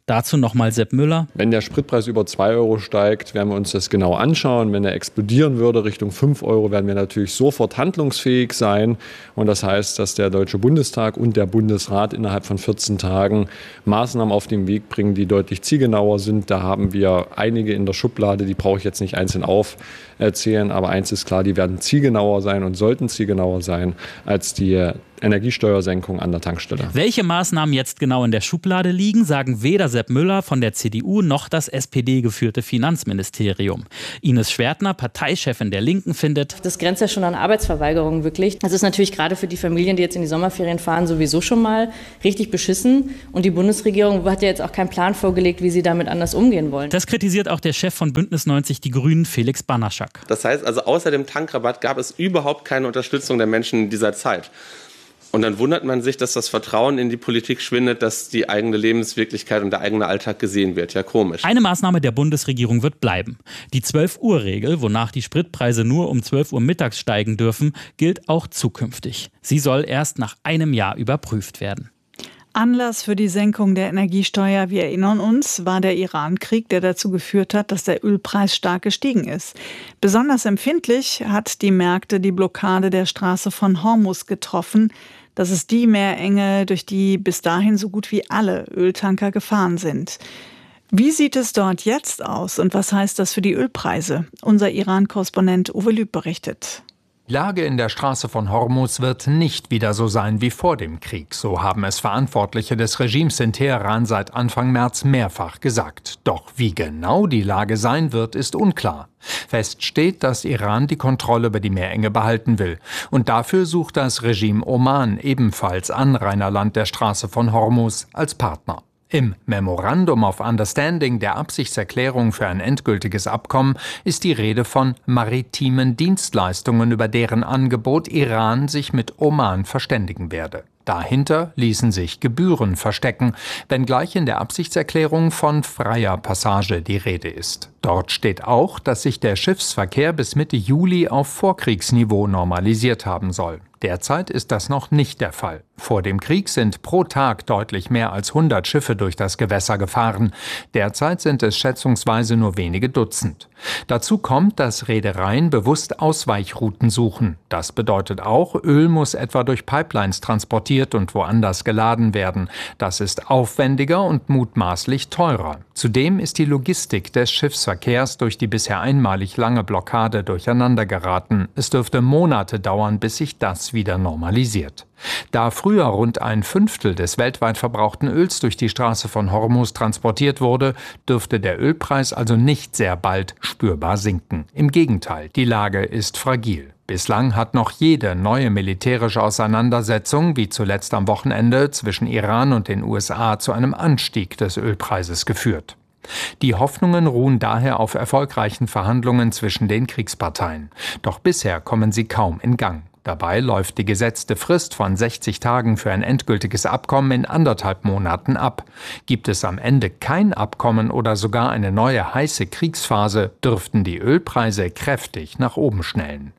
Dazu nochmal Sepp Müller. Wenn der Spritpreis über 2 Euro steigt, werden wir uns das genau anschauen. Wenn er explodieren würde Richtung 5 Euro, werden wir natürlich sofort handlungsfähig sein. Und das heißt, dass der Deutsche Bundestag und der Bundesrat innerhalb von 14 Tagen Maßnahmen auf den Weg bringen, die deutlich zielgenauer sind. Da haben wir einige in der Schublade, die brauche ich jetzt nicht einzeln aufzählen. Aber eins ist klar, die werden zielgenauer sein und sollten zielgenauer sein als die Energiesteuersenkung an der Tankstelle. Welche Maßnahmen jetzt genau in der Schublade liegen, sagen weder Sepp Müller von der CDU noch das SPD-geführte Finanzministerium. Ines Schwertner, Parteichefin der Linken, findet: Das grenzt ja schon an Arbeitsverweigerung wirklich. Das ist natürlich gerade für die Familien, die jetzt in die Sommerferien fahren, sowieso schon mal richtig beschissen. Und die Bundesregierung hat ja jetzt auch keinen Plan vorgelegt, wie sie damit anders umgehen wollen. Das kritisiert auch der Chef von Bündnis 90 Die Grünen, Felix Banaschak. Das heißt also, außer dem Tankrabatt gab es überhaupt keine Unterstützung der Menschen in dieser Zeit. Und dann wundert man sich, dass das Vertrauen in die Politik schwindet, dass die eigene Lebenswirklichkeit und der eigene Alltag gesehen wird. Ja, komisch. Eine Maßnahme der Bundesregierung wird bleiben. Die 12-Uhr-Regel, wonach die Spritpreise nur um 12 Uhr mittags steigen dürfen, gilt auch zukünftig. Sie soll erst nach einem Jahr überprüft werden. Anlass für die Senkung der Energiesteuer, wir erinnern uns, war der Iran-Krieg, der dazu geführt hat, dass der Ölpreis stark gestiegen ist. Besonders empfindlich hat die Märkte die Blockade der Straße von Hormuz getroffen. Das ist die Meerenge, durch die bis dahin so gut wie alle Öltanker gefahren sind. Wie sieht es dort jetzt aus und was heißt das für die Ölpreise? Unser Iran-Korrespondent Uwe Lüb berichtet. Die Lage in der Straße von Hormuz wird nicht wieder so sein wie vor dem Krieg. So haben es Verantwortliche des Regimes in Teheran seit Anfang März mehrfach gesagt. Doch wie genau die Lage sein wird, ist unklar. Fest steht, dass Iran die Kontrolle über die Meerenge behalten will. Und dafür sucht das Regime Oman, ebenfalls Anrainerland der Straße von Hormuz, als Partner. Im Memorandum of Understanding, der Absichtserklärung für ein endgültiges Abkommen, ist die Rede von maritimen Dienstleistungen, über deren Angebot Iran sich mit Oman verständigen werde. Dahinter ließen sich Gebühren verstecken, wenngleich in der Absichtserklärung von freier Passage die Rede ist. Dort steht auch, dass sich der Schiffsverkehr bis Mitte Juli auf Vorkriegsniveau normalisiert haben soll. Derzeit ist das noch nicht der Fall. Vor dem Krieg sind pro Tag deutlich mehr als 100 Schiffe durch das Gewässer gefahren. Derzeit sind es schätzungsweise nur wenige Dutzend. Dazu kommt, dass Reedereien bewusst Ausweichrouten suchen. Das bedeutet auch, Öl muss etwa durch Pipelines transportiert und woanders geladen werden. Das ist aufwendiger und mutmaßlich teurer. Zudem ist die Logistik des Schiffsverkehrs durch die bisher einmalig lange Blockade durcheinander geraten. Es dürfte Monate dauern, bis sich das wieder normalisiert. Da früher rund 1/5 des weltweit verbrauchten Öls durch die Straße von Hormuz transportiert wurde, dürfte der Ölpreis also nicht sehr bald spürbar sinken. Im Gegenteil, die Lage ist fragil. Bislang hat noch jede neue militärische Auseinandersetzung, wie zuletzt am Wochenende zwischen Iran und den USA, zu einem Anstieg des Ölpreises geführt. Die Hoffnungen ruhen daher auf erfolgreichen Verhandlungen zwischen den Kriegsparteien. Doch bisher kommen sie kaum in Gang. Dabei läuft die gesetzte Frist von 60 Tagen für ein endgültiges Abkommen in 1,5 Monaten ab. Gibt es am Ende kein Abkommen oder sogar eine neue heiße Kriegsphase, dürften die Ölpreise kräftig nach oben schnellen.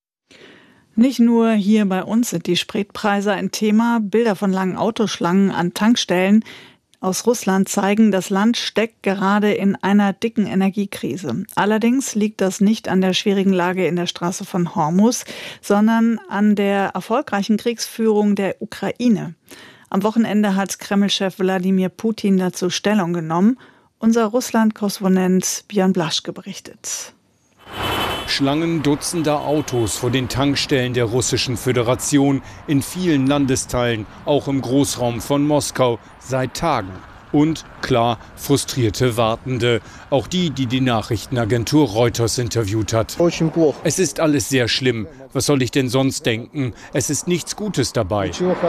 Nicht nur hier bei uns sind die Spritpreise ein Thema. Bilder von langen Autoschlangen an Tankstellen aus Russland zeigen, das Land steckt gerade in einer dicken Energiekrise. Allerdings liegt das nicht an der schwierigen Lage in der Straße von Hormuz, sondern an der erfolgreichen Kriegsführung der Ukraine. Am Wochenende hat Kreml-Chef Wladimir Putin dazu Stellung genommen. Unser Russland-Korrespondent Björn Blaschke berichtet. Schlangen dutzender Autos vor den Tankstellen der Russischen Föderation in vielen Landesteilen, auch im Großraum von Moskau, seit Tagen. Und, klar, frustrierte Wartende. Auch die Nachrichtenagentur Reuters interviewt hat. Es ist alles sehr schlimm. Was soll ich denn sonst denken? Es ist nichts Gutes dabei.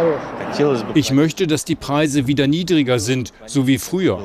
Ich möchte, dass die Preise wieder niedriger sind, so wie früher.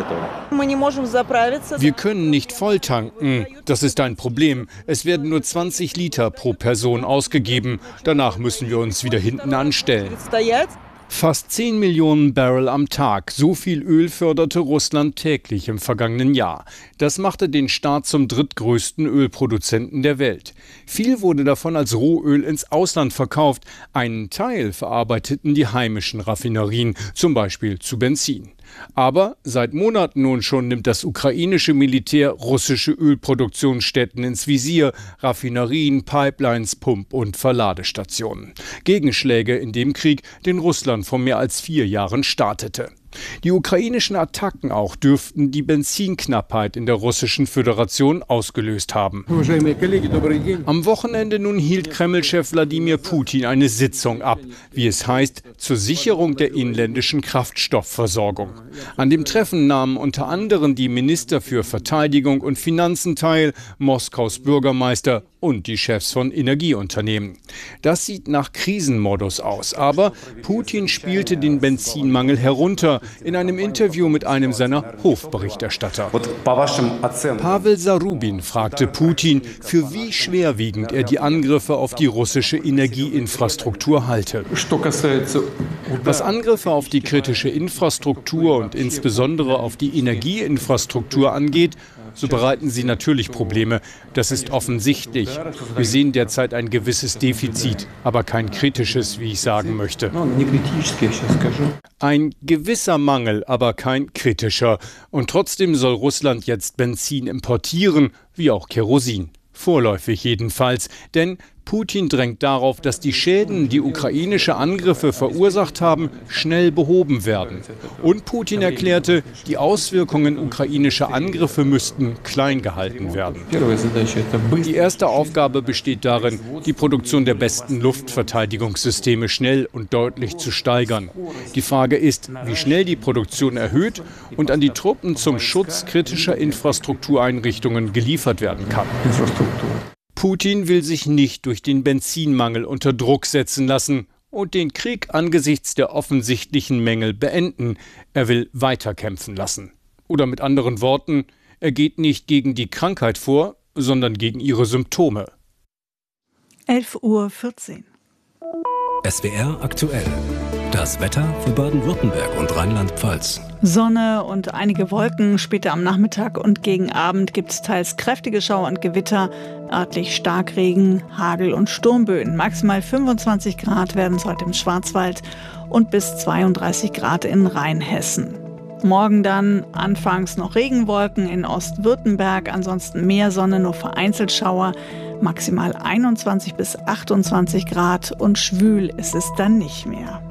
Wir können nicht voll tanken. Das ist ein Problem. Es werden nur 20 Liter pro Person ausgegeben. Danach müssen wir uns wieder hinten anstellen. Fast 10 Millionen Barrel am Tag. So viel Öl förderte Russland täglich im vergangenen Jahr. Das machte den Staat zum drittgrößten Ölproduzenten der Welt. Viel wurde davon als Rohöl ins Ausland verkauft. Einen Teil verarbeiteten die heimischen Raffinerien, zum Beispiel zu Benzin. Aber seit Monaten nun schon nimmt das ukrainische Militär russische Ölproduktionsstätten ins Visier, Raffinerien, Pipelines, Pump- und Verladestationen. Gegenschläge in dem Krieg, den Russland vor mehr als 4 Jahren startete. Die ukrainischen Attacken auch dürften die Benzinknappheit in der Russischen Föderation ausgelöst haben. Am Wochenende nun hielt Kreml-Chef Wladimir Putin eine Sitzung ab, wie es heißt, zur Sicherung der inländischen Kraftstoffversorgung. An dem Treffen nahmen unter anderem die Minister für Verteidigung und Finanzen teil, Moskaus Bürgermeister und die Chefs von Energieunternehmen. Das sieht nach Krisenmodus aus, aber Putin spielte den Benzinmangel herunter in einem Interview mit einem seiner Hofberichterstatter. Pavel Zarubin fragte Putin, für wie schwerwiegend er die Angriffe auf die russische Energieinfrastruktur halte. Was Angriffe auf die kritische Infrastruktur und insbesondere auf die Energieinfrastruktur angeht, so bereiten sie natürlich Probleme. Das ist offensichtlich. Wir sehen derzeit ein gewisses Defizit, aber kein kritisches, wie ich sagen möchte. Ein gewisser Mangel, aber kein kritischer. Und trotzdem soll Russland jetzt Benzin importieren, wie auch Kerosin. Vorläufig jedenfalls, denn Putin drängt darauf, dass die Schäden, die ukrainische Angriffe verursacht haben, schnell behoben werden. Und Putin erklärte, die Auswirkungen ukrainischer Angriffe müssten klein gehalten werden. Die erste Aufgabe besteht darin, die Produktion der besten Luftverteidigungssysteme schnell und deutlich zu steigern. Die Frage ist, wie schnell die Produktion erhöht und an die Truppen zum Schutz kritischer Infrastruktureinrichtungen geliefert werden kann. Putin will sich nicht durch den Benzinmangel unter Druck setzen lassen und den Krieg angesichts der offensichtlichen Mängel beenden. Er will weiterkämpfen lassen. Oder mit anderen Worten, er geht nicht gegen die Krankheit vor, sondern gegen ihre Symptome. 11:14 Uhr. SWR aktuell. Das Wetter für Baden-Württemberg und Rheinland-Pfalz. Sonne und einige Wolken. Später am Nachmittag und gegen Abend gibt es teils kräftige Schauer und Gewitter, örtlich Starkregen, Hagel und Sturmböen. Maximal 25 Grad werden es heute im Schwarzwald und bis 32 Grad in Rheinhessen. Morgen dann anfangs noch Regenwolken in Ostwürttemberg, ansonsten mehr Sonne, nur vereinzelt Schauer. Maximal 21 bis 28 Grad und schwül ist es dann nicht mehr.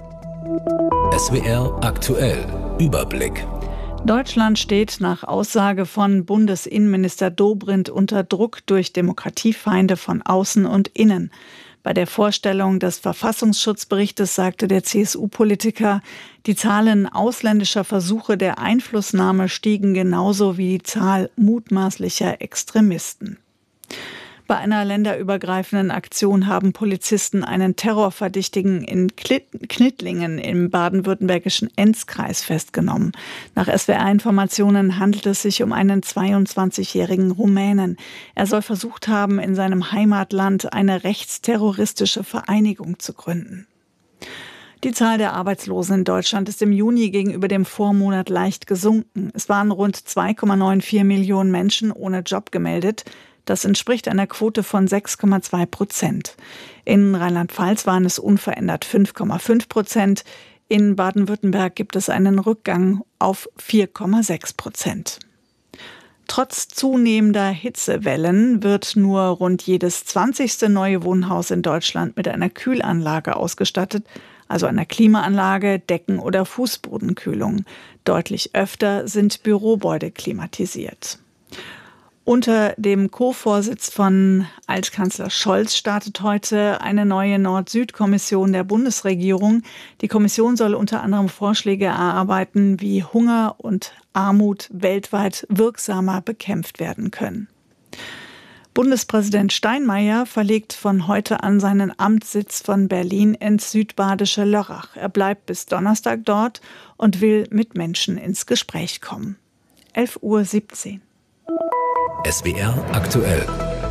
SWR aktuell. Überblick. Deutschland steht nach Aussage von Bundesinnenminister Dobrindt unter Druck durch Demokratiefeinde von außen und innen. Bei der Vorstellung des Verfassungsschutzberichtes sagte der CSU-Politiker, die Zahlen ausländischer Versuche der Einflussnahme stiegen genauso wie die Zahl mutmaßlicher Extremisten. Bei einer länderübergreifenden Aktion haben Polizisten einen Terrorverdächtigen in Knittlingen im baden-württembergischen Enzkreis festgenommen. Nach SWR-Informationen handelt es sich um einen 22-jährigen Rumänen. Er soll versucht haben, in seinem Heimatland eine rechtsterroristische Vereinigung zu gründen. Die Zahl der Arbeitslosen in Deutschland ist im Juni gegenüber dem Vormonat leicht gesunken. Es waren rund 2,94 Millionen Menschen ohne Job gemeldet. Das entspricht einer Quote von 6,2%. In Rheinland-Pfalz waren es unverändert 5,5%. In Baden-Württemberg gibt es einen Rückgang auf 4,6%. Trotz zunehmender Hitzewellen wird nur rund jedes 20. neue Wohnhaus in Deutschland mit einer Kühlanlage ausgestattet, also einer Klimaanlage, Decken- oder Fußbodenkühlung. Deutlich öfter sind Bürogebäude klimatisiert. Unter dem Co-Vorsitz von Altkanzler Scholz startet heute eine neue Nord-Süd-Kommission der Bundesregierung. Die Kommission soll unter anderem Vorschläge erarbeiten, wie Hunger und Armut weltweit wirksamer bekämpft werden können. Bundespräsident Steinmeier verlegt von heute an seinen Amtssitz von Berlin ins südbadische Lörrach. Er bleibt bis Donnerstag dort und will mit Menschen ins Gespräch kommen. 11:17 Uhr. SWR aktuell.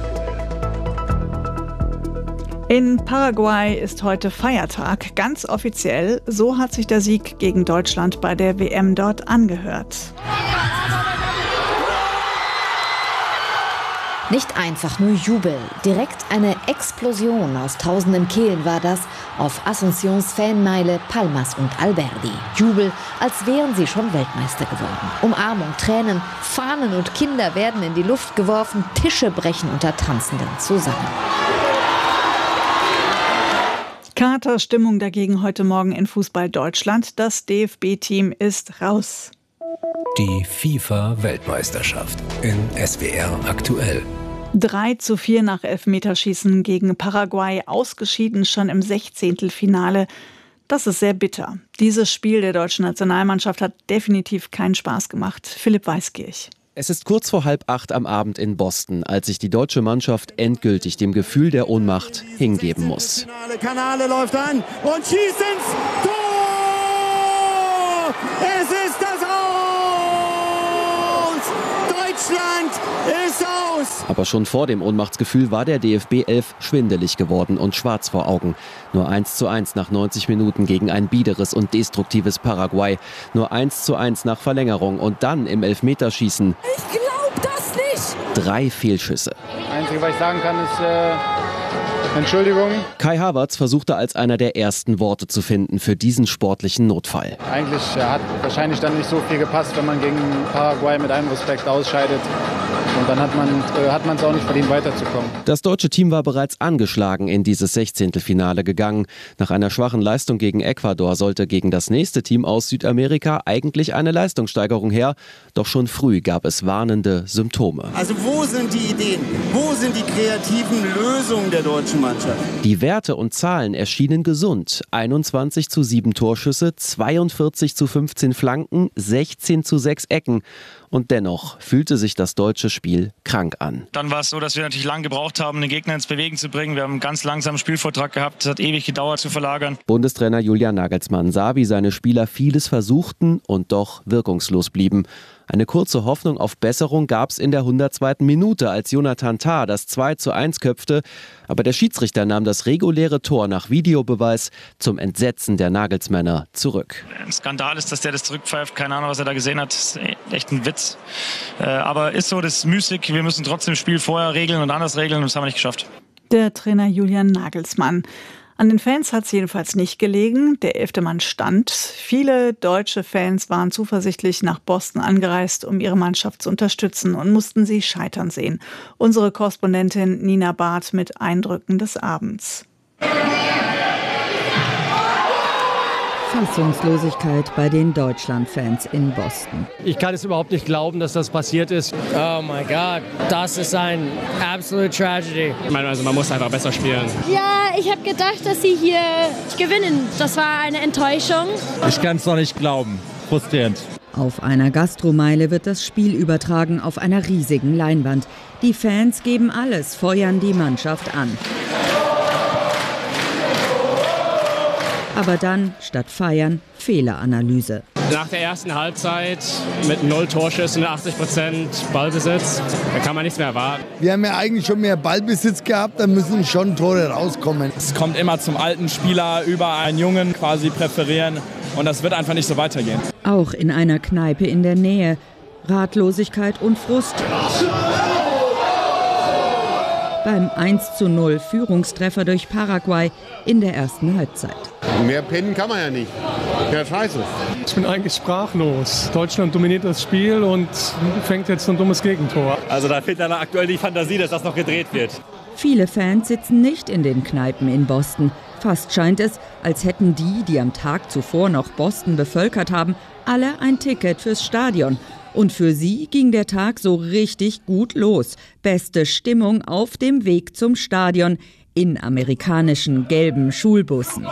In Paraguay ist heute Feiertag, ganz offiziell. So hat sich der Sieg gegen Deutschland bei der WM dort angehört. Nicht einfach nur Jubel, direkt eine Explosion aus tausenden Kehlen war das auf Asuncións Fanmeile Palmas und Alberdi. Jubel, als wären sie schon Weltmeister geworden. Umarmung, Tränen, Fahnen und Kinder werden in die Luft geworfen, Tische brechen unter Tanzenden zusammen. Katerstimmung dagegen heute Morgen in Fußball Deutschland. Das DFB-Team ist raus. Die FIFA-Weltmeisterschaft in SWR aktuell. 3:4 nach Elfmeterschießen gegen Paraguay, ausgeschieden schon im 16. Finale. Das ist sehr bitter. Dieses Spiel der deutschen Nationalmannschaft hat definitiv keinen Spaß gemacht. Philipp Weiskirch. Es ist kurz vor 7:30 am Abend in Boston, als sich die deutsche Mannschaft endgültig dem Gefühl der Ohnmacht hingeben muss. Kanale läuft an und schießt ins Tor! Es ist das Aus! Deutschland ist aus! Aber schon vor dem Ohnmachtsgefühl war der DFB 11 schwindelig geworden und schwarz vor Augen. Nur 1:1 nach 90 Minuten gegen ein biederes und destruktives Paraguay. Nur 1:1 nach Verlängerung und dann im Elfmeterschießen. Ich glaub das nicht! 3 Fehlschüsse. Das Einzige, was ich sagen kann, ist Entschuldigung. Kai Havertz versuchte als einer der ersten Worte zu finden für diesen sportlichen Notfall. Eigentlich hat wahrscheinlich dann nicht so viel gepasst, wenn man gegen Paraguay mit allem Respekt ausscheidet. Und dann hat man es auch nicht verdient, weiterzukommen. Das deutsche Team war bereits angeschlagen in dieses 16. Finale gegangen. Nach einer schwachen Leistung gegen Ecuador sollte gegen das nächste Team aus Südamerika eigentlich eine Leistungssteigerung her. Doch schon früh gab es warnende Symptome. Also wo sind die Ideen? Wo sind die kreativen Lösungen der deutschen Mannschaft? Die Werte und Zahlen erschienen gesund. 21:7 Torschüsse, 42:15 Flanken, 16:6 Ecken. Und dennoch fühlte sich das deutsche Spiel krank an. Dann war es so, dass wir natürlich lange gebraucht haben, den Gegner ins Bewegen zu bringen. Wir haben einen ganz langsamen Spielvortrag gehabt. Es hat ewig gedauert zu verlagern. Bundestrainer Julian Nagelsmann sah, wie seine Spieler vieles versuchten und doch wirkungslos blieben. Eine kurze Hoffnung auf Besserung gab es in der 102. Minute, als Jonathan Tah das 2:1 köpfte. Aber der Schiedsrichter nahm das reguläre Tor nach Videobeweis zum Entsetzen der Nagelsmänner zurück. Ein Skandal ist, dass der das zurückpfeift. Keine Ahnung, was er da gesehen hat. Das ist echt ein Witz. Aber ist so, das ist müßig. Wir müssen trotzdem das Spiel vorher regeln und anders regeln. Und das haben wir nicht geschafft. Der Trainer Julian Nagelsmann. An den Fans hat es jedenfalls nicht gelegen. Der 11. Mann stand. Viele deutsche Fans waren zuversichtlich nach Boston angereist, um ihre Mannschaft zu unterstützen und mussten sie scheitern sehen. Unsere Korrespondentin Nina Barth mit Eindrücken des Abends. Fassungslosigkeit bei den Deutschland-Fans in Boston. Ich kann es überhaupt nicht glauben, dass das passiert ist. Oh my God, das ist ein absolute Tragedy. Ich meine, also man muss einfach besser spielen. Ja, ich habe gedacht, dass sie hier gewinnen. Das war eine Enttäuschung. Ich kann es noch nicht glauben. Frustrierend. Auf einer Gastromeile wird das Spiel übertragen auf einer riesigen Leinwand. Die Fans geben alles, feuern die Mannschaft an. Aber dann, statt feiern, Fehleranalyse. Nach der ersten Halbzeit mit 0 Torschüssen, 80% Ballbesitz, da kann man nichts mehr erwarten. Wir haben ja eigentlich schon mehr Ballbesitz gehabt, da müssen schon Tore rauskommen. Es kommt immer zum alten Spieler über einen Jungen quasi präferieren und das wird einfach nicht so weitergehen. Auch in einer Kneipe in der Nähe. Ratlosigkeit und Frust. Beim 1:0 Führungstreffer durch Paraguay in der ersten Halbzeit. Mehr pennen kann man ja nicht. Ja, scheiße. Ich bin eigentlich sprachlos. Deutschland dominiert das Spiel und fängt jetzt ein dummes Gegentor. Also da fehlt dann aktuell die Fantasie, dass das noch gedreht wird. Viele Fans sitzen nicht in den Kneipen in Boston. Fast scheint es, als hätten die am Tag zuvor noch Boston bevölkert haben, alle ein Ticket fürs Stadion. Und für sie ging der Tag so richtig gut los. Beste Stimmung auf dem Weg zum Stadion in amerikanischen gelben Schulbussen.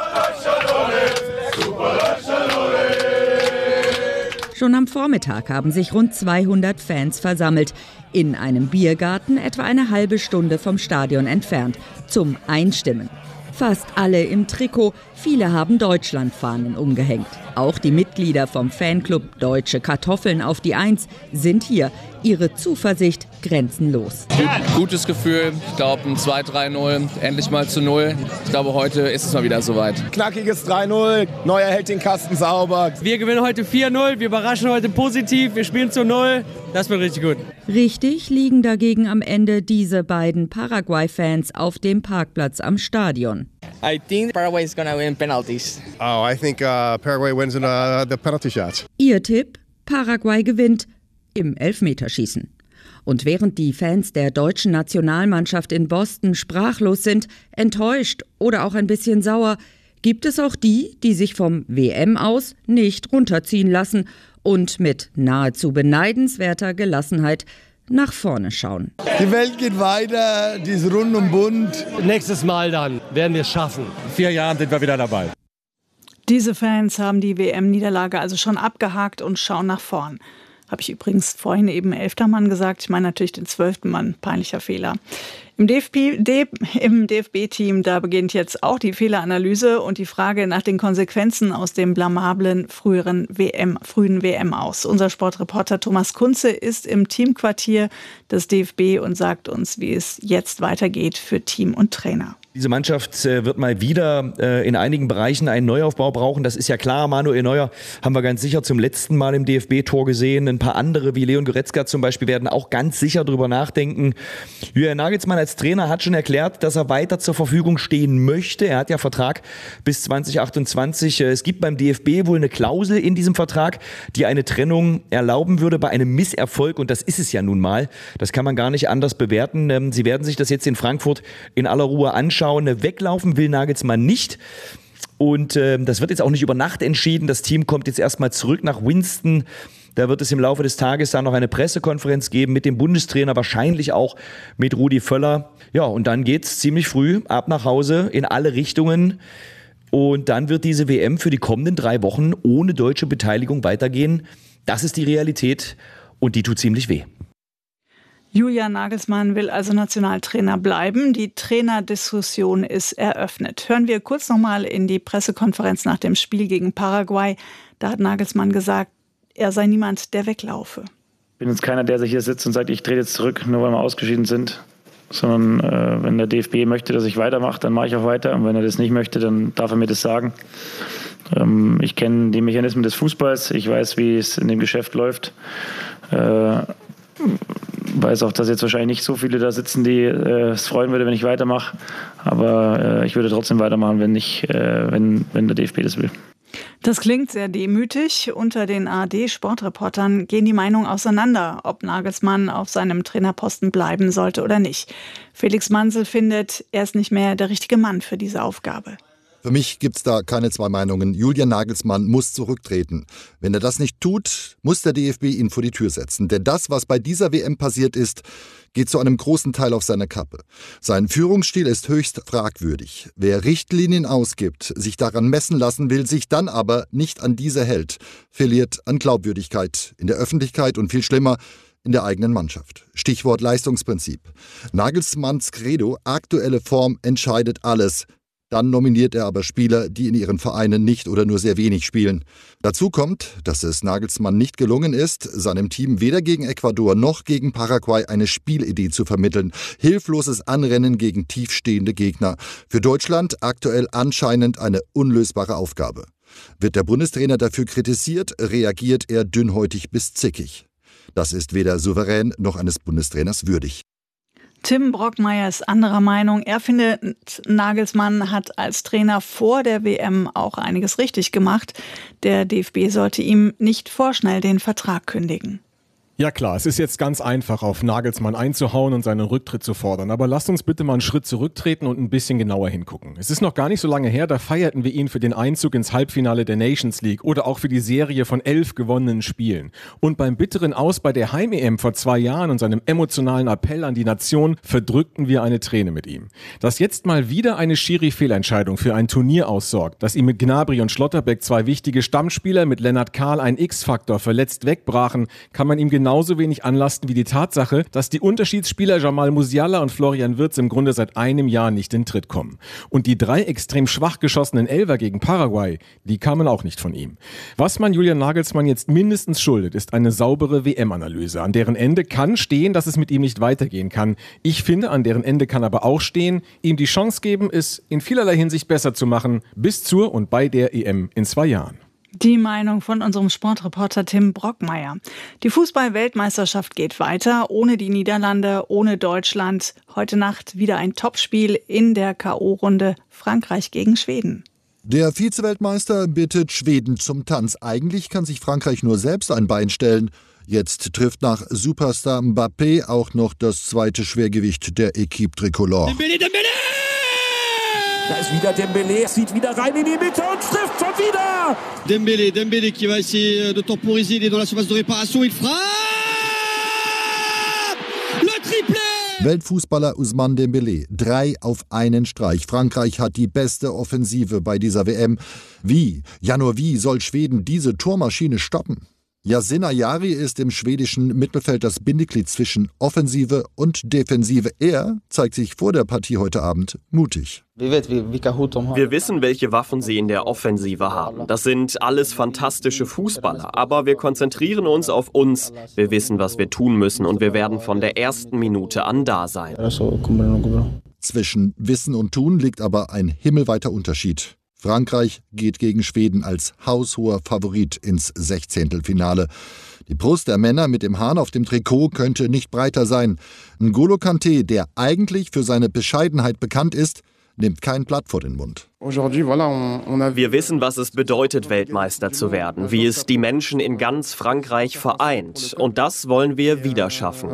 Schon am Vormittag haben sich rund 200 Fans versammelt. In einem Biergarten etwa eine halbe Stunde vom Stadion entfernt. Zum Einstimmen. Fast alle im Trikot, viele haben Deutschlandfahnen umgehängt. Auch die Mitglieder vom Fanclub Deutsche Kartoffeln auf die 1 sind hier. Ihre Zuversicht grenzenlos. Gutes Gefühl. Ich glaube, ein 2-3-0, endlich mal zu 0. Ich glaube, heute ist es mal wieder soweit. Knackiges 3-0, Neuer hält den Kasten sauber. Wir gewinnen heute 4-0, wir überraschen heute positiv, wir spielen zu 0. Das wird richtig gut. Richtig liegen dagegen am Ende diese beiden Paraguay-Fans auf dem Parkplatz am Stadion. I think Paraguay is going to win penalties. Oh, I think Paraguay wins in the penalty shots. Ihr Tipp? Paraguay gewinnt im Elfmeterschießen. Und während die Fans der deutschen Nationalmannschaft in Boston sprachlos sind, enttäuscht oder auch ein bisschen sauer, gibt es auch die, die sich vom WM aus nicht runterziehen lassen und mit nahezu beneidenswerter Gelassenheit nach vorne schauen. Die Welt geht weiter, die ist rund und bunt. Nächstes Mal dann werden wir es schaffen. In 4 Jahren sind wir wieder dabei. Diese Fans haben die WM-Niederlage also schon abgehakt und schauen nach vorn. Habe ich übrigens vorhin eben 11. Mann gesagt. Ich meine natürlich den 12. Mann. Peinlicher Fehler. Im DFB-Team, da beginnt jetzt auch die Fehleranalyse und die Frage nach den Konsequenzen aus dem blamablen frühen WM aus. Unser Sportreporter Thomas Kunze ist im Teamquartier des DFB und sagt uns, wie es jetzt weitergeht für Team und Trainer. Diese Mannschaft wird mal wieder in einigen Bereichen einen Neuaufbau brauchen. Das ist ja klar. Manuel Neuer haben wir ganz sicher zum letzten Mal im DFB-Tor gesehen. Ein paar andere, wie Leon Goretzka zum Beispiel, werden auch ganz sicher drüber nachdenken. Julian Nagelsmann als Trainer hat schon erklärt, dass er weiter zur Verfügung stehen möchte. Er hat ja Vertrag bis 2028. Es gibt beim DFB wohl eine Klausel in diesem Vertrag, die eine Trennung erlauben würde bei einem Misserfolg. Und das ist es ja nun mal. Das kann man gar nicht anders bewerten. Sie werden sich das jetzt in Frankfurt in aller Ruhe anschauen. Weglaufen will Nagelsmann nicht. Und das wird jetzt auch nicht über Nacht entschieden. Das Team kommt jetzt erstmal zurück nach Winston. Da wird es im Laufe des Tages dann noch eine Pressekonferenz geben mit dem Bundestrainer, wahrscheinlich auch mit Rudi Völler. Ja, und dann geht's ziemlich früh ab nach Hause in alle Richtungen. Und dann wird diese WM für die kommenden 3 Wochen ohne deutsche Beteiligung weitergehen. Das ist die Realität und die tut ziemlich weh. Julian Nagelsmann will also Nationaltrainer bleiben. Die Trainerdiskussion ist eröffnet. Hören wir kurz nochmal in die Pressekonferenz nach dem Spiel gegen Paraguay. Da hat Nagelsmann gesagt, er sei niemand, der weglaufe. Ich bin jetzt keiner, der sich hier sitzt und sagt, ich trete jetzt zurück, nur weil wir ausgeschieden sind. Sondern wenn der DFB möchte, dass ich weitermache, dann mache ich auch weiter. Und wenn er das nicht möchte, dann darf er mir das sagen. Ich kenne die Mechanismen des Fußballs. Ich weiß, wie es in dem Geschäft läuft. Weiß auch, dass jetzt wahrscheinlich nicht so viele da sitzen, die es freuen würde, wenn ich weitermache. Aber ich würde trotzdem weitermachen, wenn der DFB das will. Das klingt sehr demütig. Unter den ARD-Sportreportern gehen die Meinungen auseinander, ob Nagelsmann auf seinem Trainerposten bleiben sollte oder nicht. Felix Mansel findet, er ist nicht mehr der richtige Mann für diese Aufgabe. Für mich gibt's da keine 2 Meinungen. Julian Nagelsmann muss zurücktreten. Wenn er das nicht tut, muss der DFB ihn vor die Tür setzen. Denn das, was bei dieser WM passiert ist, geht zu einem großen Teil auf seine Kappe. Sein Führungsstil ist höchst fragwürdig. Wer Richtlinien ausgibt, sich daran messen lassen will, sich dann aber nicht an diese hält, verliert an Glaubwürdigkeit in der Öffentlichkeit und viel schlimmer, in der eigenen Mannschaft. Stichwort Leistungsprinzip. Nagelsmanns Credo, aktuelle Form entscheidet alles. Dann nominiert er aber Spieler, die in ihren Vereinen nicht oder nur sehr wenig spielen. Dazu kommt, dass es Nagelsmann nicht gelungen ist, seinem Team weder gegen Ecuador noch gegen Paraguay eine Spielidee zu vermitteln. Hilfloses Anrennen gegen tiefstehende Gegner. Für Deutschland aktuell anscheinend eine unlösbare Aufgabe. Wird der Bundestrainer dafür kritisiert, reagiert er dünnhäutig bis zickig. Das ist weder souverän noch eines Bundestrainers würdig. Tim Brockmeier ist anderer Meinung. Er findet, Nagelsmann hat als Trainer vor der WM auch einiges richtig gemacht. Der DFB sollte ihm nicht vorschnell den Vertrag kündigen. Ja klar, es ist jetzt ganz einfach, auf Nagelsmann einzuhauen und seinen Rücktritt zu fordern. Aber lasst uns bitte mal einen Schritt zurücktreten und ein bisschen genauer hingucken. Es ist noch gar nicht so lange her, da feierten wir ihn für den Einzug ins Halbfinale der Nations League oder auch für die Serie von 11 gewonnenen Spielen. Und beim bitteren Aus bei der Heim-EM vor 2 Jahren und seinem emotionalen Appell an die Nation verdrückten wir eine Träne mit ihm. Dass jetzt mal wieder eine Schiri-Fehlentscheidung für ein Turnier aussorgt, dass ihm mit Gnabry und Schlotterbeck 2 wichtige Stammspieler, mit Lennart Kahl ein X-Faktor verletzt wegbrachen, kann man ihm genau genauso wenig anlasten wie die Tatsache, dass die Unterschiedsspieler Jamal Musiala und Florian Wirtz im Grunde seit einem Jahr nicht in Tritt kommen. Und die 3 extrem schwach geschossenen Elfer gegen Paraguay, die kamen auch nicht von ihm. Was man Julian Nagelsmann jetzt mindestens schuldet, ist eine saubere WM-Analyse. An deren Ende kann stehen, dass es mit ihm nicht weitergehen kann. Ich finde, an deren Ende kann aber auch stehen, ihm die Chance geben, es in vielerlei Hinsicht besser zu machen, bis zur und bei der EM in 2 Jahren. Die Meinung von unserem Sportreporter Tim Brockmeier. Die Fußball-Weltmeisterschaft geht weiter, ohne die Niederlande, ohne Deutschland. Heute Nacht wieder ein Topspiel in der K.O.-Runde Frankreich gegen Schweden. Der Vize-Weltmeister bittet Schweden zum Tanz. Eigentlich kann sich Frankreich nur selbst ein Bein stellen. Jetzt trifft nach Superstar Mbappé auch noch das zweite Schwergewicht der Équipe Tricolore. Da ist wieder Dembélé, zieht wieder rein in die Mitte und trifft schon wieder. Dembélé qui va essayer de temporiser, il est dans la surface de réparation, il frappe! Le triplé! Weltfußballer Ousmane Dembélé, 3 auf einen Streich. Frankreich hat die beste Offensive bei dieser WM. Wie? Ja, nur wie soll Schweden diese Tormaschine stoppen? Yasin Ayari ist im schwedischen Mittelfeld das Bindeglied zwischen Offensive und Defensive. Er zeigt sich vor der Partie heute Abend mutig. Wir wissen, welche Waffen sie in der Offensive haben. Das sind alles fantastische Fußballer, aber wir konzentrieren uns auf uns. Wir wissen, was wir tun müssen und wir werden von der ersten Minute an da sein. Zwischen Wissen und Tun liegt aber ein himmelweiter Unterschied. Frankreich geht gegen Schweden als haushoher Favorit ins 16. Finale. Die Brust der Männer mit dem Hahn auf dem Trikot könnte nicht breiter sein. N'Golo Kanté, der eigentlich für seine Bescheidenheit bekannt ist, nimmt kein Blatt vor den Mund. Wir wissen, was es bedeutet, Weltmeister zu werden, wie es die Menschen in ganz Frankreich vereint. Und das wollen wir wieder schaffen.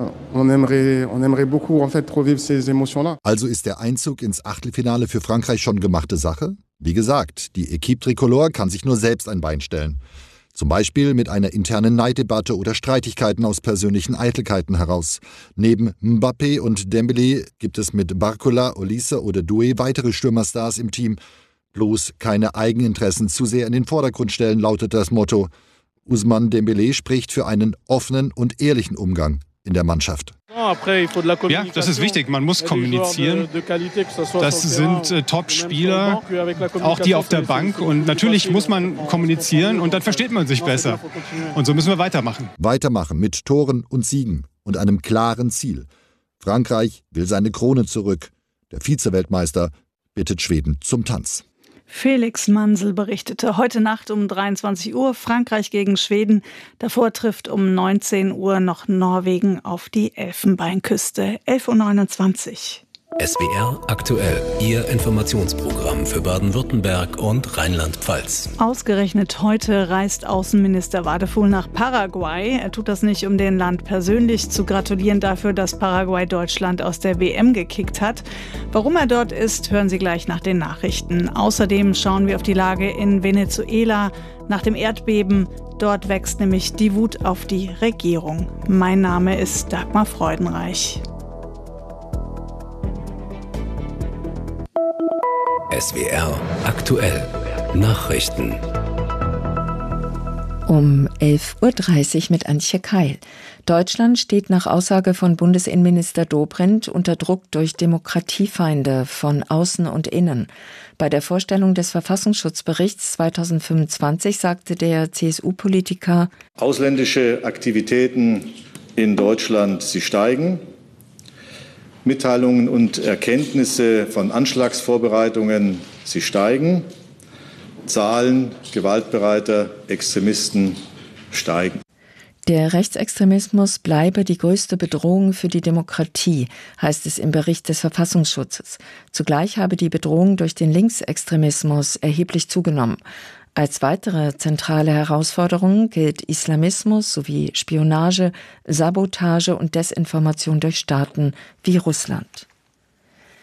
Also ist der Einzug ins Achtelfinale für Frankreich schon gemachte Sache? Wie gesagt, die Équipe Tricolore kann sich nur selbst ein Bein stellen. Zum Beispiel mit einer internen Neiddebatte oder Streitigkeiten aus persönlichen Eitelkeiten heraus. Neben Mbappé und Dembélé gibt es mit Barcola, Olise oder Doué weitere Stürmerstars im Team. Bloß keine Eigeninteressen zu sehr in den Vordergrund stellen, lautet das Motto. Ousmane Dembélé spricht für einen offenen und ehrlichen Umgang in der Mannschaft. Ja, das ist wichtig. Man muss kommunizieren. Das sind Top-Spieler, auch die auf der Bank. Und natürlich muss man kommunizieren und dann versteht man sich besser. Und so müssen wir weitermachen. Weitermachen mit Toren und Siegen und einem klaren Ziel. Frankreich will seine Krone zurück. Der Vize-Weltmeister bittet Schweden zum Tanz. Felix Mansel berichtete heute Nacht um 23 Uhr Frankreich gegen Schweden. Davor trifft um 19 Uhr noch Norwegen auf die Elfenbeinküste. 11.29 Uhr. SWR aktuell, Ihr Informationsprogramm für Baden-Württemberg und Rheinland-Pfalz. Ausgerechnet heute reist Außenminister Wadefuhl nach Paraguay. Er tut das nicht, um dem Land persönlich zu gratulieren dafür, dass Paraguay Deutschland aus der WM gekickt hat. Warum er dort ist, hören Sie gleich nach den Nachrichten. Außerdem schauen wir auf die Lage in Venezuela nach dem Erdbeben. Dort wächst nämlich die Wut auf die Regierung. Mein Name ist Dagmar Freudenreich. SWR aktuell. Nachrichten. Um 11.30 Uhr mit Antje Keil. Deutschland steht nach Aussage von Bundesinnenminister Dobrindt unter Druck durch Demokratiefeinde von außen und innen. Bei der Vorstellung des Verfassungsschutzberichts 2025 sagte der CSU-Politiker: Ausländische Aktivitäten in Deutschland, sie steigen. Mitteilungen und Erkenntnisse von Anschlagsvorbereitungen, sie steigen. Zahlen gewaltbereiter Extremisten steigen. Der Rechtsextremismus bleibe die größte Bedrohung für die Demokratie, heißt es im Bericht des Verfassungsschutzes. Zugleich habe die Bedrohung durch den Linksextremismus erheblich zugenommen. Als weitere zentrale Herausforderung gilt Islamismus sowie Spionage, Sabotage und Desinformation durch Staaten wie Russland.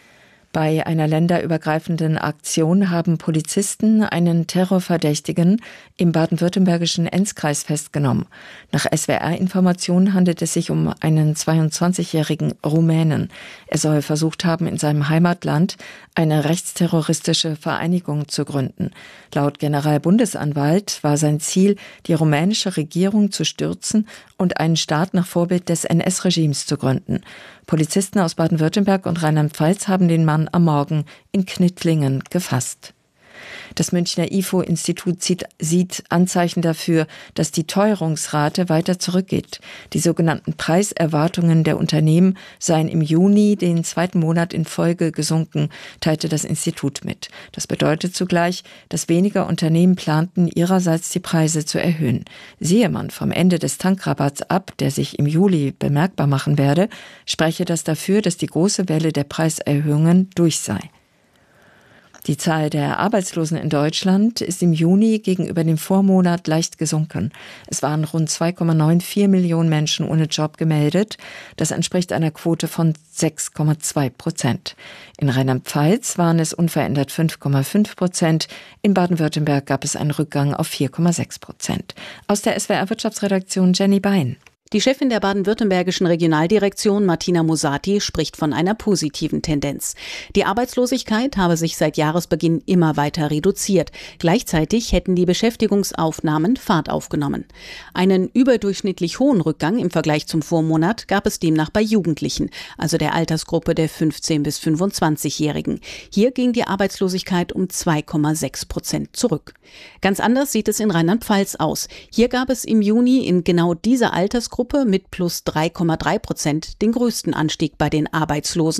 Bei einer länderübergreifenden Aktion haben Polizisten einen Terrorverdächtigen im baden-württembergischen Enzkreis festgenommen. Nach SWR-Informationen handelt es sich um einen 22-jährigen Rumänen. Er soll versucht haben, in seinem Heimatland eine rechtsterroristische Vereinigung zu gründen. Laut Generalbundesanwalt war sein Ziel, die rumänische Regierung zu stürzen und einen Staat nach Vorbild des NS-Regimes zu gründen. Polizisten aus Baden-Württemberg und Rheinland-Pfalz haben den Mann am Morgen in Knittlingen gefasst. Das Münchner IFO-Institut sieht Anzeichen dafür, dass die Teuerungsrate weiter zurückgeht. Die sogenannten Preiserwartungen der Unternehmen seien im Juni den zweiten Monat in Folge gesunken, teilte das Institut mit. Das bedeutet zugleich, dass weniger Unternehmen planten, ihrerseits die Preise zu erhöhen. Sehe man vom Ende des Tankrabatts ab, der sich im Juli bemerkbar machen werde, spreche das dafür, dass die große Welle der Preiserhöhungen durch sei. Die Zahl der Arbeitslosen in Deutschland ist im Juni gegenüber dem Vormonat leicht gesunken. Es waren rund 2,94 Millionen Menschen ohne Job gemeldet. Das entspricht einer Quote von 6,2%. In Rheinland-Pfalz waren es unverändert 5,5%. In Baden-Württemberg gab es einen Rückgang auf 4,6%. Aus der SWR-Wirtschaftsredaktion Jenny Bein. Die Chefin der baden-württembergischen Regionaldirektion, Martina Musati, spricht von einer positiven Tendenz. Die Arbeitslosigkeit habe sich seit Jahresbeginn immer weiter reduziert. Gleichzeitig hätten die Beschäftigungsaufnahmen Fahrt aufgenommen. Einen überdurchschnittlich hohen Rückgang im Vergleich zum Vormonat gab es demnach bei Jugendlichen, also der Altersgruppe der 15- bis 25-Jährigen. Hier ging die Arbeitslosigkeit um 2,6% zurück. Ganz anders sieht es in Rheinland-Pfalz aus. Hier gab es im Juni in genau dieser Altersgruppe mit plus 3,3% den größten Anstieg bei den Arbeitslosen.